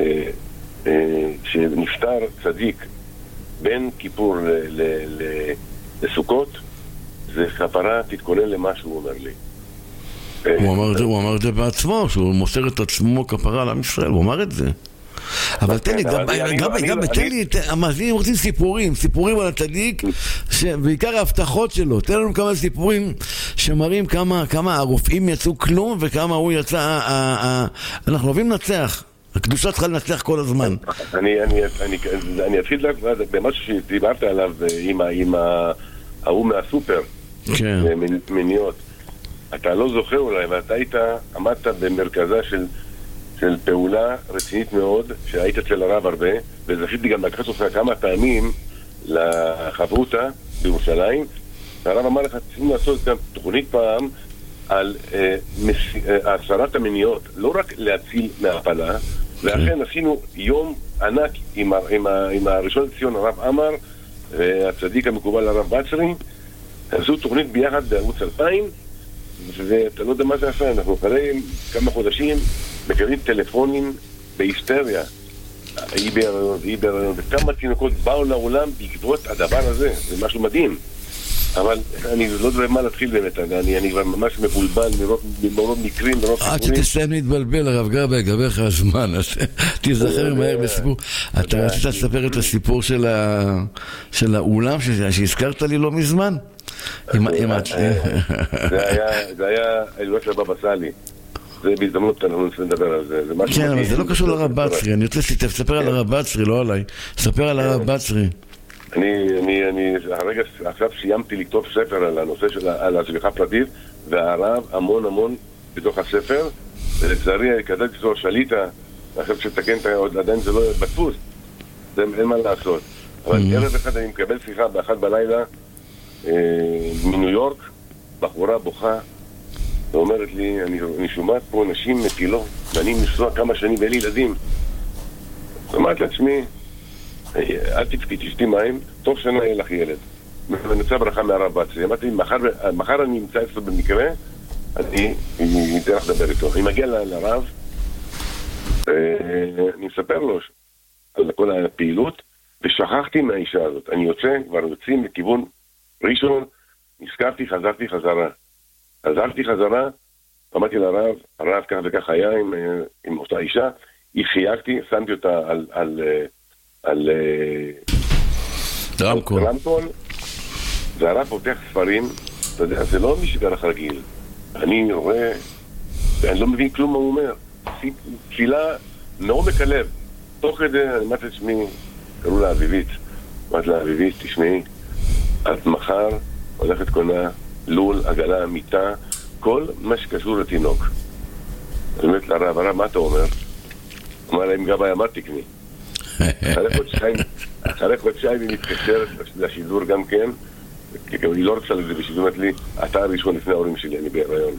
שנפטר צדיק בין כיפור ל, ל, ל, לסוכות, זה כפרה, תתכונן למה שהוא אומר לי. הוא אמר את זה, הוא אמר את זה בעצמו, שהוא מוסר את עצמו כפרה לעם ישראל, הוא אמר את זה. אבל תן לי, גם תן לי, המאזינים רוצים סיפורים, סיפורים על הצדיק, בעיקר ההבטחות שלו. תן לנו כמה סיפורים שמראים כמה הרופאים יצאו כלום וכמה הוא יצא, אנחנו אוהבים לנצח. הקדושה צריכה לנצח כל הזמן. אני אתחיל במשהו שדיברת עליו עם ההוא מהסופר, מיניות. אתה לא זוכר אולי, ואתה היית, עמדת במרכזה של, של פעולה רצינית מאוד, שהיית אצל הרב הרבה, וזכיתי גם לקחת אותך כמה פעמים לחברותה בירושלים, והרב אמר לך, צריכים לעשות גם תוכנית פעם על אה, מס... אה, הסרת המיניות, לא רק להציל מהפלה, ואכן עשינו יום ענק עם, עם, עם הראשון לציון, הרב אמר, והצדיק המקובל הרב בצרי, עשו תוכנית ביחד בערוץ אלפיים, ואתה לא יודע מה זה עשה, אנחנו אחרי כמה חודשים מקבלים טלפונים בהיסטריה, היא בהיריון, היא בהיריון, וכמה תינוקות באו לעולם בעקבות הדבר הזה, זה משהו מדהים. אבל אני לא יודע מה להתחיל באמת, אני, אני כבר ממש מבולבל מרוב מקרים, מרוב סיפורים. עד שתסיים להתבלבל, הרב גרבה, יגבר לך הזמן, אז תזכר מהר בסיפור. אתה רצית לספר את הסיפור של האולם שהזכרת לי לא מזמן? זה היה אלוהת לבבא סאלי. זה בהזדמנות אנחנו נצא לדבר על זה. כן, אבל זה לא קשור לרב בצרי. אני רוצה לספר על הרב בצרי, לא עליי. ספר על הרב בצרי. אני, אני, אני, הרגע, עכשיו סיימתי לכתוב ספר על הנושא של, על השגחה פרטית, והרב המון המון בתוך הספר, ולצערי, כדאי שזו שליטה, עכשיו שתקן את עוד עדיין זה לא בדפוס, זה אין מה לעשות. אבל ערב אחד אני מקבל שיחה באחת בלילה, מניו יורק, בחורה בוכה, ואומרת לי, אני, אני שומעת פה נשים מטילות, ואני נשואה כמה שנים ואין לי ילדים. אמרת לעצמי, אל תפקי, תשתי מים, תוך שנה יהיה לך ילד. ונצא ברכה מהרב בצרי. אמרתי, מחר, מחר אני אמצא אצלו במקרה, אני אתן לך לדבר איתו. אני מגיע לרב, אני מספר לו על כל הפעילות, ושכחתי מהאישה הזאת. אני יוצא, כבר יוצאים לכיוון ראשון, נזכרתי, חזרתי חזרה. חזרתי חזרה, אמרתי לרב, הרב כך וכך היה עם, עם אותה אישה, היא חייגתי, שמתי אותה על... על על רמקול. רמקול, והרב פותח ספרים, אתה יודע, זה לא משגרח רגיל. אני רואה, אני לא מבין כלום מה הוא אומר. תפילה מעומק הלב. תוך כדי, אני אמרתי לעצמי, קראו לה אביבית. אמרתי לה, אביבית, תשמעי, את מחר הולכת קונה לול, עגלה, מיטה, כל מה שקשור לתינוק. אז אומרת לרב, הרב, מה אתה אומר? אמר לה, אם גבי אמר תקני. אחרי חודשיים, אחרי חודשיים היא מתקשרת לשידור גם כן, כי היא לא רוצה לזה בשידור, אמרת לי, אתה הראשון לפני ההורים שלי, אני בהיריון.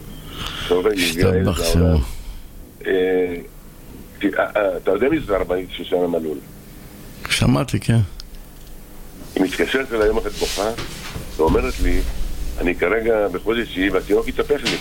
אתה יודע מי זה ארבעים ושש מלול? שמעתי, כן. היא מתקשרת אליי יום אחת בוכה, ואומרת לי, אני כרגע בחודש שהיא, והתינוק יתהפך לי.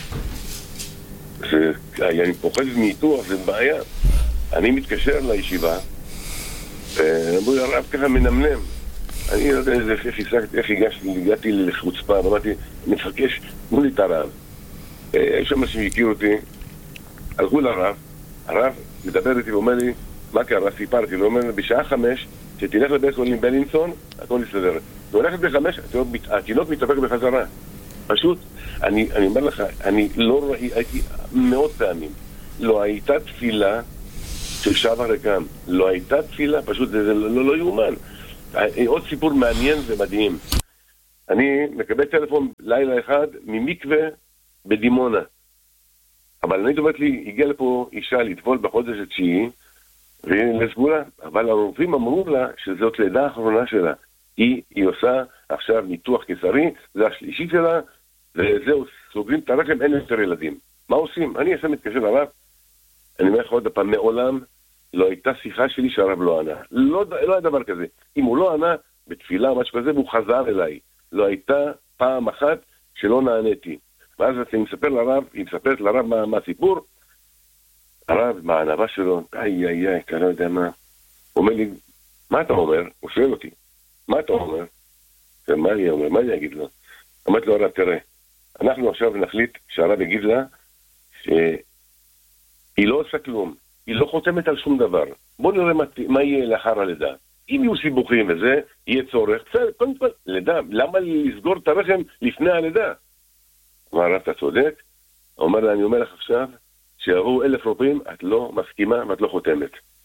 אני פוחדת מאיתוח, זה בעיה. אני מתקשר לישיבה, ואמרו לי, הרב ככה מנמנם. אני לא יודע איך הגעתי לחוצפה, ואמרתי, אני מפקש, תנו לי את הרב. יש אנשים שהכירו אותי, הלכו לרב, הרב מדבר איתי ואומר לי, מה קרה? סיפרתי, הוא אומר, בשעה חמש, שתלך לבית חולים בלינסון, הכל יסתדר. הוא הולכת בחמש, התינוק מתהפך בחזרה. פשוט, אני אומר לך, אני לא ראיתי מאות פעמים, לא הייתה תפילה של שווה רקם, לא הייתה תפילה, פשוט זה לא יאומן. עוד סיפור מעניין ומדהים. אני מקבל טלפון לילה אחד ממקווה בדימונה. אבל אני אומרת לי, הגיעה לפה אישה לטבול בחודש התשיעי, והיא לסגולה. אבל הרופאים אמרו לה שזאת לידה האחרונה שלה. היא, היא עושה עכשיו ניתוח קיסרי, זה השלישי שלה, וזהו, סוגרים את הרחם, אין יותר ילדים. מה עושים? אני עכשיו מתקשר לרב, אני אומר לך עוד פעם, מעולם לא הייתה שיחה שלי שהרב לא ענה. לא, לא היה דבר כזה. אם הוא לא ענה, בתפילה או משהו כזה, והוא חזר אליי. לא הייתה פעם אחת שלא נעניתי. ואז אני מספר לרב, היא מספרת לרב מה, מה הסיפור, הרב, מה הענבה שלו, איי איי איי, אתה לא יודע מה. הוא אומר לי, מה אתה אומר? הוא שואל אותי, מה אתה אומר? ומה אני אומר? מה אני אגיד לו? אמרתי לו, הרב, תראה, אנחנו עכשיו נחליט שהרב יגיד לה שהיא לא עושה כלום, היא לא חותמת על שום דבר. בוא נראה מה, מה יהיה לאחר הלידה. אם יהיו סיבוכים וזה, יהיה צורך. בסדר, קודם כל, לידה. למה לסגור את הרחם לפני הלידה? אמר, הרב, אתה צודק? הוא אומר לה, אני אומר לך עכשיו, שיבואו אלף רופאים, את לא מסכימה ואת לא חותמת.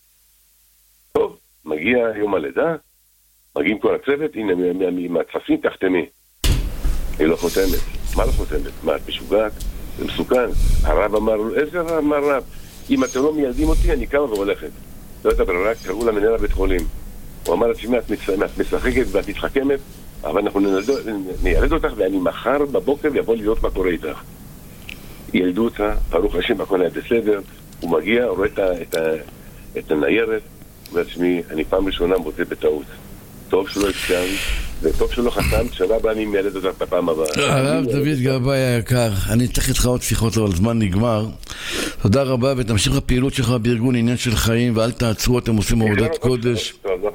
טוב, מגיע יום הלידה, מגיעים כל הצוות, הנה, מהטפסים תחתמי. היא לא חותמת. מה לא חותמת? מה, את משוגעת? זה מסוכן. הרב אמר, איזה רב אמר רב? אם אתם לא מיידים אותי, אני קמה והולכת. לא הייתה ברירה, קראו לה מנהל הבית חולים. הוא אמר, תשמע, את משחקת ואת מתחכמת, אבל אנחנו נילד אותך, ואני מחר בבוקר יבוא להיות מה קורה איתך. ילדו אותה, ברוך השם, הכל היה בסדר, הוא מגיע, הוא רואה את, את, את הניירת, הוא אומר, תשמעי, אני פעם ראשונה מוצא בטעות. טוב שלא הצטער, וטוב שלא חתם, שנה הבאה אני מיילד אותך בפעם הבאה. הרב דוד גבאי היקר, אני אתך איתך עוד שיחות, אבל זמן נגמר. תודה רבה, ותמשיך הפעילות שלך בארגון עניין של חיים, ואל תעצרו, אתם עוצים עבודת קודש.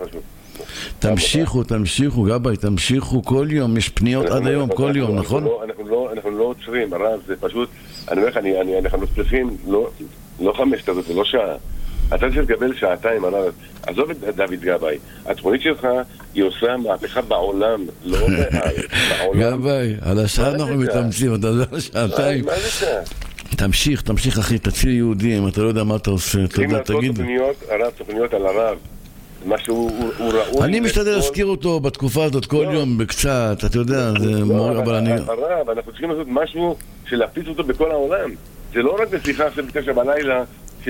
תמשיכו, תמשיכו, גבאי, תמשיכו כל יום, יש פניות עד היום, כל יום, נכון? אנחנו לא עוצרים, הרב, זה פשוט, אני אומר לך, אנחנו צריכים, לא חמש כזאת, זה לא שעה. אתה צריך לקבל שעתיים, הרב. עזוב את דוד גבאי, התכונית שלך היא עושה מהפכה בעולם, לא בעולם. גבאי, על השעה אנחנו מתאמצים, אתה יודע, שעתיים. מה זה שעה? תמשיך, תמשיך אחי, תציל יהודים, אתה לא יודע מה אתה עושה, אתה יודע, תגיד. תוכניות, הרב, תוכניות על הרב, משהו הוא ראוי. אני משתדל להזכיר אותו בתקופה הזאת כל יום בקצת, אתה יודע, זה מורה, אבל אני... הרב, אנחנו צריכים לעשות משהו שלהפיץ אותו בכל העולם. זה לא רק בשיחה עכשיו בתשע בלילה,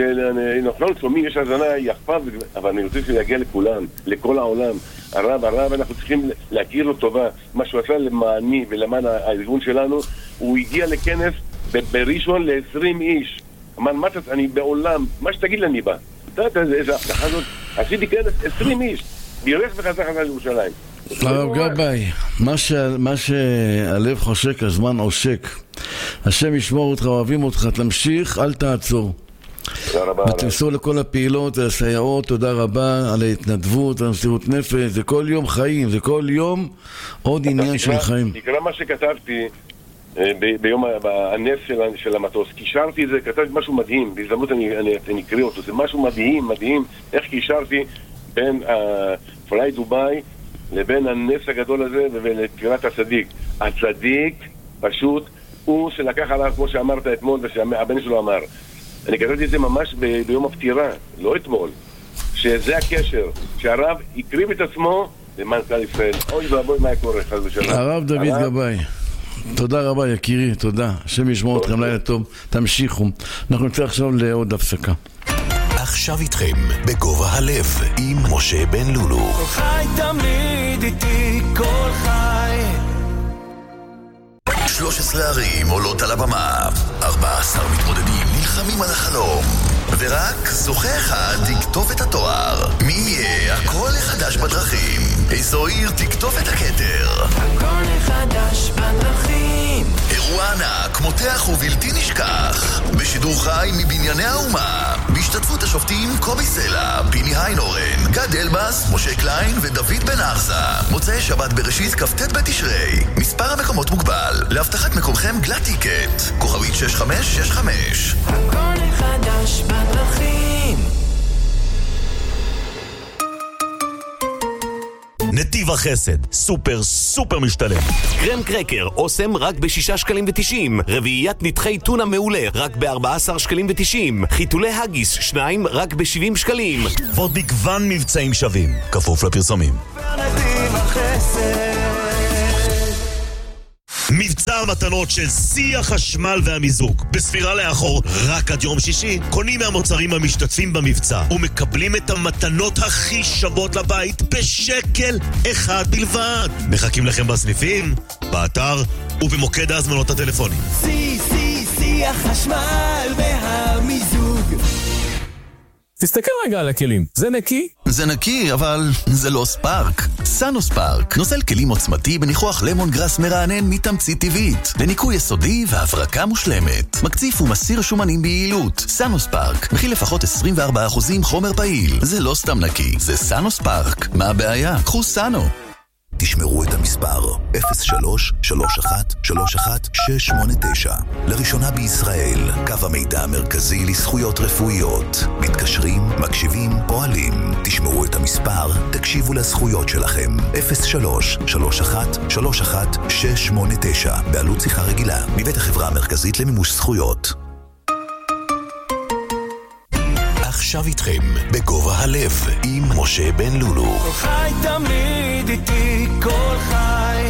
שנכון צומי, יש הזנה יחפה, אבל אני רוצה שיגיע לכולם, לכל העולם. הרב, הרב, אנחנו צריכים להכיר לו טובה. מה שהוא עשה למעני ולמען הארגון שלנו, הוא הגיע לכנס בראשון ל-עשרים איש. אמר, מה אני בעולם, מה שתגיד לי אני בא. אתה יודע איזה הבטחה הזאת, עשיתי כנס עשרים איש, בירך וחזר חזר לירושלים. הרב גבאי, מה שהלב חושק, הזמן עושק. השם ישמור אותך, אוהבים אותך, תמשיך, אל תעצור. ותמסור לכל הפעילות, הסייעות, תודה רבה על ההתנדבות, על המסירות נפש, זה כל יום חיים, זה כל יום עוד עניין של חיים. תקרא מה שכתבתי ביום הנס של המטוס, קישרתי את זה, כתבתי משהו מדהים, בהזדמנות אני אקריא אותו, זה משהו מדהים, מדהים, איך קישרתי בין פליי דוביי לבין הנס הגדול הזה ולתפירת הצדיק. הצדיק פשוט הוא שלקח עליו, כמו שאמרת אתמול ושהבן שלו אמר, אני כתבתי את זה ממש ב- ביום הפטירה, לא אתמול, שזה הקשר, שהרב הקריב את עצמו למען כלל ישראל. אוי ואבוי מה קורה, חס ושלום. הרב דוד גבאי, תודה רבה יקירי, תודה. השם ישמור אתכם, לילה טוב, תמשיכו. אנחנו נצא עכשיו לעוד הפסקה. עכשיו איתכם בגובה הלב עם משה בן לולו. כל חי תמיד איתי, כל חי. שלוש עשרה ערים עולות על הבמה, ארבעה עשר מתמודדים נלחמים על החלום, ורק זוכה אחד תכתוב את התואר. מי יהיה הקול החדש בדרכים? איזו עיר תכתוב את הכתר? הקול החדש בדרכים. אירוע ענק, מותח ובלתי נשכח, בשידור חי מבנייני האומה, בהשתתפות השופטים קובי סלע, פיני היינורן, גד אלבאס, משה קליין ודוד בן ארסה. מוצאי שבת בראשית כ"ט בתשרי. מספר המקומות מוגבל, להבטחת מקומכם גלת טיקט, כוכבית שש חמש שש חמש. הקול החדש בדרכים. נתיב החסד, סופר סופר משתלם. קרם קרקר, אוסם רק בשישה שקלים ותשעים. רביעיית נתחי טונה מעולה, רק בארבעה עשר שקלים ותשעים. חיתולי הגיס, שניים רק בשבעים שקלים. ועוד מגוון מבצעים שווים, כפוף לפרסומים. נתיב החסד. מבצע המתנות של שיא החשמל והמיזוג. בספירה לאחור, רק עד יום שישי, קונים מהמוצרים המשתתפים במבצע ומקבלים את המתנות הכי שוות לבית בשקל אחד בלבד. מחכים לכם בסניפים, באתר ובמוקד ההזמנות הטלפונים. שיא, שיא, שיא החשמל והמיזוג. תסתכל רגע על הכלים, זה נקי? זה נקי, אבל זה לא ספארק. סאנו ספארק, נוזל כלים עוצמתי בניחוח למון גרס מרענן מתמצית טבעית, לניקוי יסודי והברקה מושלמת. מקציף ומסיר שומנים ביעילות. סאנו ספארק, מכיל לפחות עשרים וארבעה אחוז חומר פעיל. זה לא סתם נקי, זה סאנו ספארק. מה הבעיה? קחו סאנו. תשמרו את המספר אפס שלוש שלוש אחת שלוש אחת שש שמונה תשע. לראשונה בישראל, קו המידע המרכזי לזכויות רפואיות. מתקשרים, מקשיבים, פועלים. תשמרו את המספר, תקשיבו לזכויות שלכם. אפס שלוש שלוש אחת שלוש אחת שש שמונה תשע. בעלות שיחה רגילה, מבית החברה המרכזית למימוש זכויות. עכשיו איתכם בגובה הלב עם משה בן לולו. כל חי תמיד איתי, כל חי.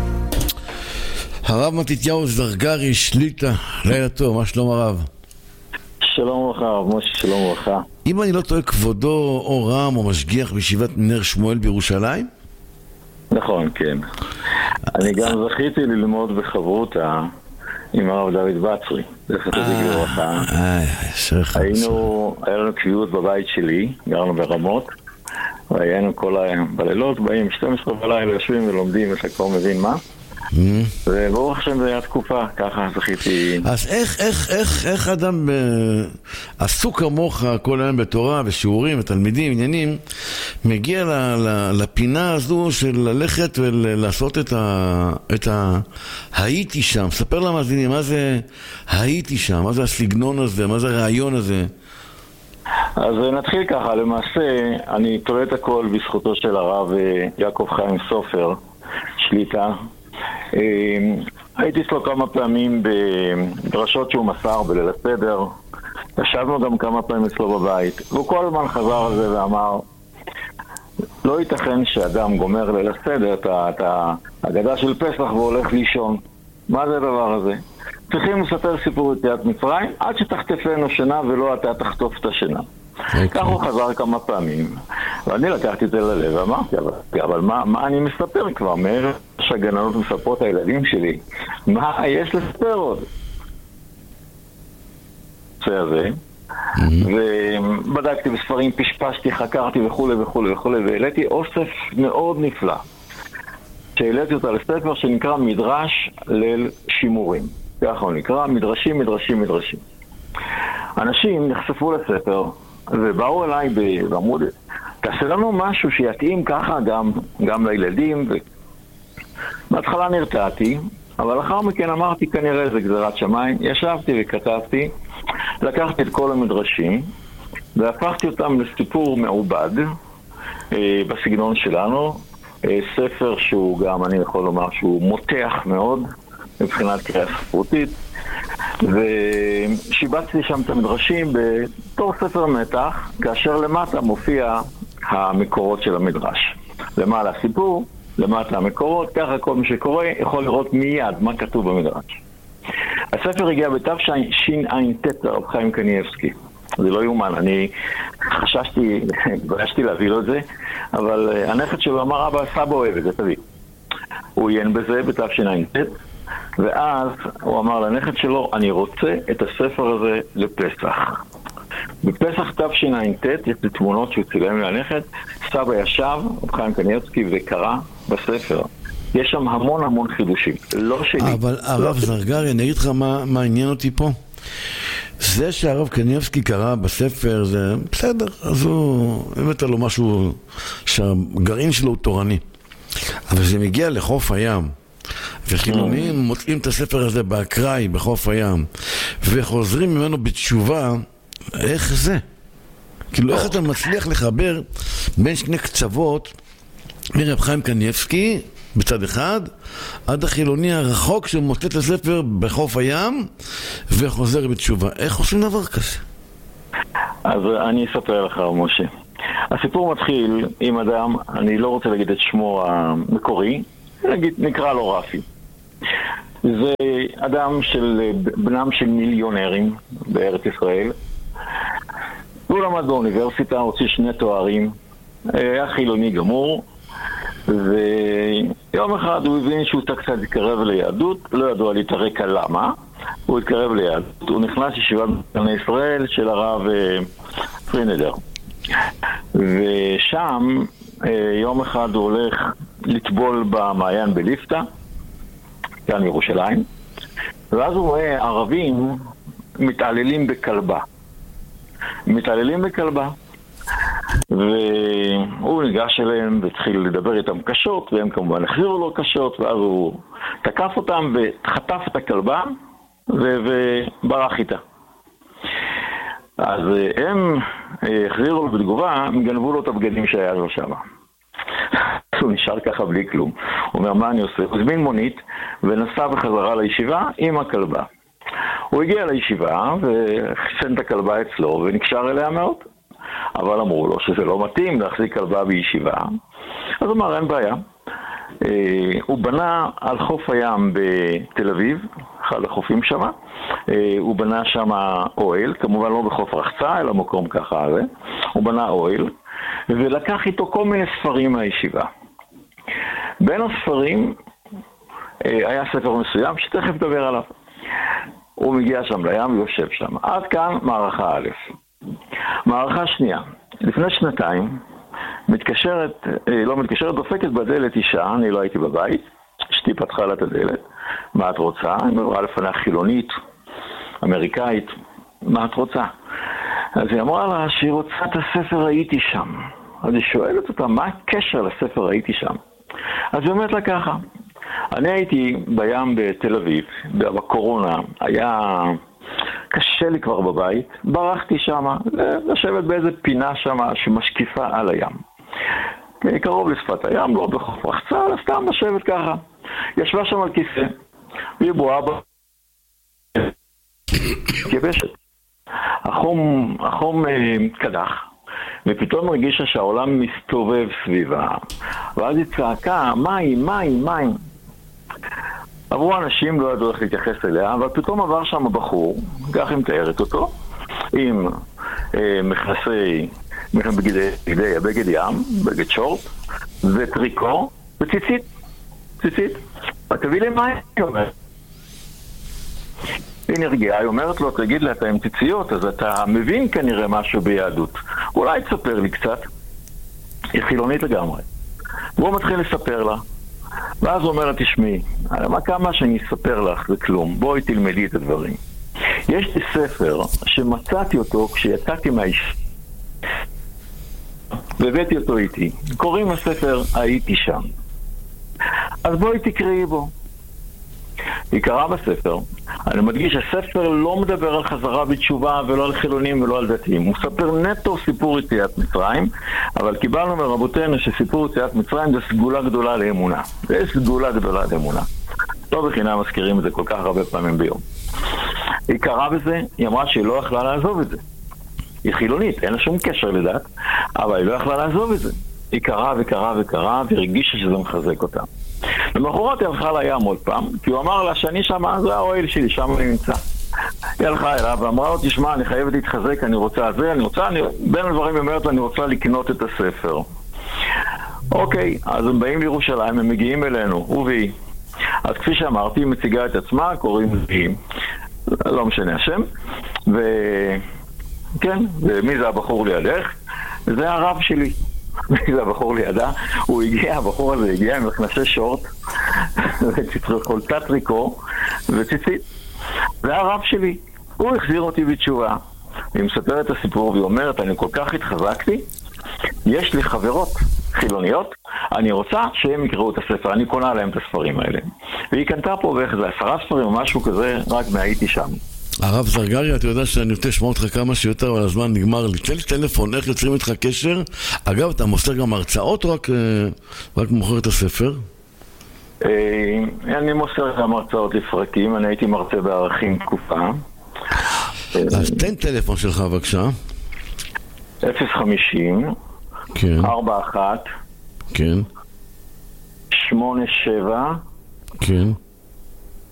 הרב מתתיהו זרגרי שליטה, לילה טוב, מה שלום הרב? שלום וברכה, הרב משה, שלום וברכה. אם אני לא טועה, כבודו או רם או משגיח בישיבת נר שמואל בירושלים? נכון, כן. אני גם זכיתי ללמוד בחברותה עם הרב דוד בצרי, זכר צדיק לברכה. היינו, היה לנו קביעות בבית שלי, גרנו ברמות, והיינו כל בלילות, באים שתים עשרה בלילה, יושבים ולומדים, אתה כבר מבין מה. וברוך השם זה היה תקופה, ככה זכיתי. אז איך, איך, איך, איך אדם עסוק כמוך כל היום בתורה ושיעורים ותלמידים, עניינים, מגיע ל, ל, לפינה הזו של ללכת ולעשות את ה... את ה... הייתי שם, ספר למאזינים, מה זה הייתי שם, מה זה הסגנון הזה, מה זה הרעיון הזה? אז נתחיל ככה, למעשה אני תולה את הכל בזכותו של הרב יעקב חיים סופר, שליטה. הייתי אצלו כמה פעמים בדרשות שהוא מסר בליל הסדר, ישבנו גם כמה פעמים אצלו בבית, והוא כל הזמן חזר על זה ואמר, לא ייתכן שאדם גומר ליל הסדר את ההגדה של פסח והולך לישון. מה זה הדבר הזה? צריכים לספר סיפור יציאת מצרים עד שתחטפנו שינה ולא אתה תחטוף את השינה. כך הוא חזר כמה פעמים, ואני לקחתי את זה ללב ואמרתי, אבל, אבל מה, מה אני מספר כבר? מעבר שהגננות מספרות הילדים שלי, מה יש לספר עוד? זה הזה, ובדקתי בספרים, פשפשתי, חקרתי וכו' וכו' וכו', והעליתי אוסף מאוד נפלא, שהעליתי אותה לספר שנקרא מדרש ליל שימורים. ככה הוא נקרא, מדרשים, מדרשים, מדרשים. אנשים נחשפו לספר, ובאו אליי בעמוד, תעשה לנו משהו שיתאים ככה גם, גם לילדים. ו... בהתחלה נרתעתי, אבל אחר מכן אמרתי כנראה זה גזירת שמיים. ישבתי וכתבתי, לקחתי את כל המדרשים, והפכתי אותם לסיפור מעובד, אה, בסגנון שלנו, אה, ספר שהוא גם, אני יכול לומר שהוא מותח מאוד, מבחינת קריאה ספרותית, ושיבצתי שם את המדרשים בתור ספר מתח, כאשר למטה מופיע המקורות של המדרש. למעלה הסיפור, למטה המקורות, ככה כל מי שקורא יכול לראות מיד מה כתוב במדרש. הספר הגיע בתשע"ט לרב חיים קניאבסקי. זה לא יאומן, אני חששתי, התביישתי להביא לו את זה, אבל הנכד שלו אמר, אבא, סבא אוהב את זה, תביא. הוא עיין בזה בתשע"ט, ואז הוא אמר לנכד שלו, אני רוצה את הספר הזה לפסח. בפסח תשע"ט יש תמונות שהוא צילם לנכד, סבא ישב, רב חיים קניאבסקי, וקרא בספר. יש שם המון המון חידושים, לא שלי. אבל הרב זרגרי, אני אגיד לך מה, מה עניין אותי פה. זה שהרב קניאבסקי קרא בספר, זה בסדר, אז הוא הבאת לו משהו שהגרעין שלו הוא תורני. אבל זה מגיע לחוף הים, וחילונים מוצאים את הספר הזה באקראי, בחוף הים, וחוזרים ממנו בתשובה, איך זה? כאילו, איך אתה מצליח לחבר בין שני קצוות, מרב חיים קניאבסקי, בצד אחד, עד החילוני הרחוק שמוצא את הספר בחוף הים, וחוזר בתשובה. איך עושים דבר כזה? אז אני אספר לך, משה. הסיפור מתחיל עם אדם, אני לא רוצה להגיד את שמו המקורי, נגיד, נקרא לו רפי. זה אדם של, בנם של מיליונרים בארץ ישראל. הוא למד באוניברסיטה, הוציא שני תוארים, היה חילוני גמור, ויום אחד הוא הבין שהוא קצת התקרב ליהדות, לא ידוע לי את הרקע למה, הוא התקרב ליהדות, הוא נכנס לישיבת בני ישראל של הרב פרינדר. ושם יום אחד הוא הולך לטבול במעיין בליפתא, כאן ירושלים, ואז הוא רואה ערבים מתעללים בכלבה. מתעללים בכלבה. והוא ניגש אליהם והתחיל לדבר איתם קשות, והם כמובן החזירו לו קשות, ואז הוא תקף אותם וחטף את הכלבה וברח איתה. אז הם החזירו לו בתגובה, הם גנבו לו את הבגדים שהיה לו שם. הוא נשאר ככה בלי כלום. הוא אומר, מה אני עושה? הוא הזמין מונית ונסע בחזרה לישיבה עם הכלבה. הוא הגיע לישיבה וחיסן את הכלבה אצלו ונקשר אליה מאוד. אבל אמרו לו שזה לא מתאים להחזיק כלבה בישיבה. אז הוא אמר, אין בעיה. הוא בנה על חוף הים בתל אביב, אחד החופים שם. הוא בנה שם אוהל, כמובן לא בחוף רחצה, אלא מקום ככה. הוא בנה אוהל, ולקח איתו כל מיני ספרים מהישיבה. בין הספרים היה ספר מסוים שתכף נדבר עליו. הוא מגיע שם לים ויושב שם. עד כאן מערכה א'. מערכה שנייה. לפני שנתיים מתקשרת, לא מתקשרת, דופקת בדלת אישה, אני לא הייתי בבית, אשתי פתחה לה את הדלת. מה את רוצה? אני אמרה לפניה חילונית, אמריקאית, מה את רוצה? אז היא אמרה לה שהיא רוצה את הספר הייתי שם. אז היא שואלת אותה, מה הקשר לספר הייתי שם? אז היא אומרת לה ככה, אני הייתי בים בתל אביב, בקורונה, היה קשה לי כבר בבית, ברחתי שם, לשבת באיזה פינה שם שמשקיפה על הים. קרוב לשפת הים, לא בחוף רחצה, אלא סתם לשבת ככה. ישבה שם על כיסא, והיא בואה בה, כבשת. החום, החום קדח, ופתאום הרגישה שהעולם מסתובב סביבה, ואז היא צעקה, מים, מים, מים. עברו אנשים, לא ידעו איך להתייחס אליה, אבל פתאום עבר שם בחור, כך היא מתארת אותו, עם אה, מכנסי, בגדי, בגדי, בגד ים, בגד שורט, וטריקו, וציצית, ציצית. תביא לי מים, היא אומרת. היא נרגיעה, היא אומרת לו, תגיד לה, אתה עם ציציות, אז אתה מבין כנראה משהו ביהדות. אולי תספר לי קצת. היא חילונית לגמרי. והוא מתחיל לספר לה. ואז הוא אומר לה, תשמעי, מה כמה שאני אספר לך זה כלום, בואי תלמדי את הדברים. יש לי ספר שמצאתי אותו כשיצאתי מהאיש, והבאתי אותו איתי. קוראים הספר, הייתי שם. אז בואי תקראי בו. היא קראה בספר, אני מדגיש, הספר לא מדבר על חזרה בתשובה ולא על חילונים ולא על דתיים. הוא ספר נטו סיפור יציאת מצרים, אבל קיבלנו מרבותינו שסיפור יציאת מצרים זה סגולה גדולה לאמונה. זה סגולה גדולה לאמונה. לא בחינם מזכירים את זה כל כך הרבה פעמים ביום. היא קראה בזה, היא אמרה שהיא לא יכלה לעזוב את זה. היא חילונית, אין לה שום קשר לדת, אבל היא לא יכלה לעזוב את זה. היא קראה וקראה וקראה והרגישה שזה מחזק אותה. למחרת היא הלכה לים עוד פעם, כי הוא אמר לה שאני שם, זה האוהל שלי, שם אני נמצא. היא הלכה אליו ואמרה לו, תשמע, אני חייבת להתחזק, אני רוצה זה, אני רוצה, אני... בין הדברים היא אומרת, אני רוצה לקנות את הספר. אוקיי, אז הם באים לירושלים, הם מגיעים אלינו, הוא והיא. אז כפי שאמרתי, היא מציגה את עצמה, קוראים לי, לא משנה השם, וכן, ומי זה הבחור לידך? זה הרב שלי. זה הבחור לידה, הוא הגיע, הבחור הזה הגיע עם מכנסי שורט וחולצת טריקו וציצית. זה הרב שלי, הוא החזיר אותי בתשובה. היא מספרת את הסיפור והיא אומרת, אני כל כך התחזקתי, יש לי חברות חילוניות, אני רוצה שהם יקראו את הספר, אני קונה להם את הספרים האלה. והיא קנתה פה בערך זה עשרה ספרים או משהו כזה, רק מהייתי שם. הרב זרגרי, אתה יודע שאני רוצה לשמוע אותך כמה שיותר, אבל הזמן נגמר לי. תן לי טלפון, איך יוצרים איתך קשר? אגב, אתה מוסר גם הרצאות או רק, רק מוכר את הספר? אני מוסר גם הרצאות לפרקים, אני הייתי מרצה בערכים תקופה. אז תן טלפון שלך בבקשה. אפס חמישים ארבע אחת כן שמונה שבע כן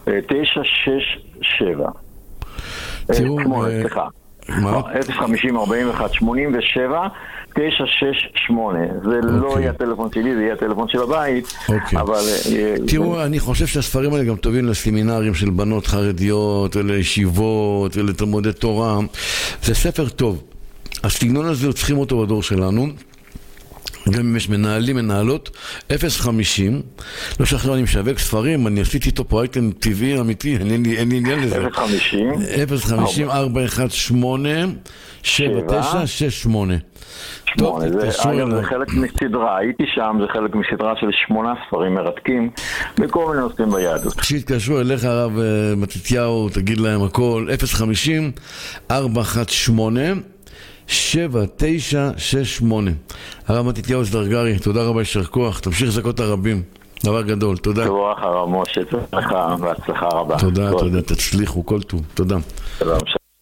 תשע שש שבע. תראו, סליחה. אפס חמישים ארבעים ואחת שמונים ושבע תשע שש שמונה. זה לא יהיה הטלפון שלי, זה יהיה הטלפון של הבית. אבל... תראו, אני חושב שהספרים האלה גם טובים לסמינרים של בנות חרדיות, ולישיבות, ולתלמודי תורה. זה ספר טוב. הסגנון הזה, צריכים אותו בדור שלנו. גם אם יש מנהלים, מנהלות, אפס חמישים, לא שכחנו, אני משווק ספרים, אני עשיתי איתו פה אייטם טבעי, אמיתי, אין לי עניין לזה. אפס חמישים אפס חמישים ארבע אחת שמונה שבע תשע שש שמונה. שמונה, זה, אגב, זה חלק מסדרה, הייתי שם, זה חלק מסדרה של שמונה ספרים מרתקים, בכל מיני נושאים ביהדות. כשהתקשרו אליך הרב מתתיהו, תגיד להם הכל, אפס חמישים ארבע אחת שמונה שבע תשע שש שמונה. הרב מתתיהו זדרגרי, תודה רבה, יישר כוח, תמשיך זכות הרבים, דבר גדול, תודה. תבורך הרב משה, תצלחה והצלחה רבה. תודה, תודה, תצליחו, כל טוב, תודה. תודה.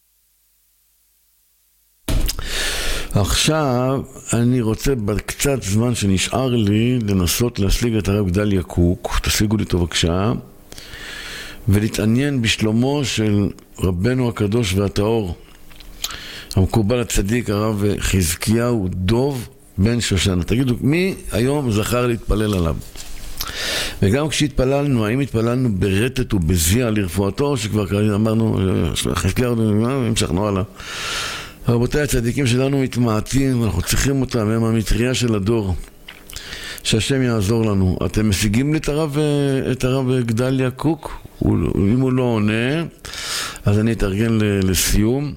עכשיו אני רוצה בקצת זמן שנשאר לי לנסות להשיג את הרב גדליה קוק, תשיגו לי אותו בבקשה, ולהתעניין בשלומו של רבנו הקדוש והטהור המקובל הצדיק הרב חזקיהו דוב בן שושנה. תגידו, מי היום זכר להתפלל עליו? וגם כשהתפללנו, האם התפללנו ברטט ובזיע לרפואתו, שכבר אמרנו, חזקיהו, המשכנו הלאה. רבותיי, הצדיקים שלנו מתמעטים, אנחנו צריכים אותם, הם המטריה של הדור. שהשם יעזור לנו. אתם משיגים לי את הרב, את הרב גדליה קוק? הוא, אם הוא לא עונה, אז אני אתארגן לסיום.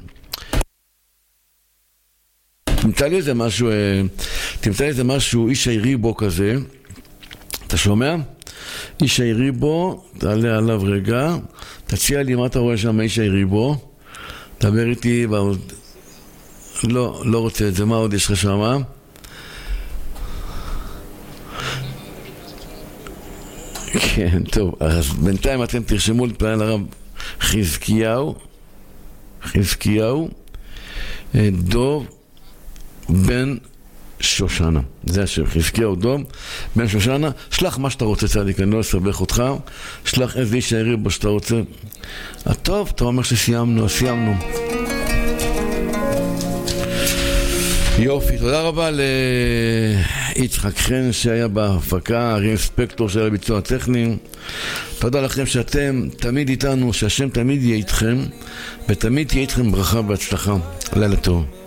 תמצא לי איזה משהו, תמצא לי איזה משהו, איש היריבו כזה. אתה שומע? איש היריבו, תעלה עליו רגע, תציע לי מה אתה רואה שם איש היריבו, דבר איתי, לא, לא רוצה את זה, מה עוד יש לך שמה? כן, טוב, אז בינתיים אתם תרשמו להתפלל הרב חזקיהו, חזקיהו, דוב בן שושנה. זה השם, חזקיהו דוב בן שושנה. שלח מה שאתה רוצה, צדיק, אני לא אסבך אותך. שלח איזה איש העיר בו שאתה רוצה. טוב, אתה אומר שסיימנו, סיימנו. יופי, תודה רבה ליצחק חן שהיה בהפקה, אריה ספקטור שהיה בביצוע הטכני. תודה לכם שאתם תמיד איתנו, שהשם תמיד יהיה איתכם, ותמיד תהיה איתכם ברכה והצלחה. לילה טוב.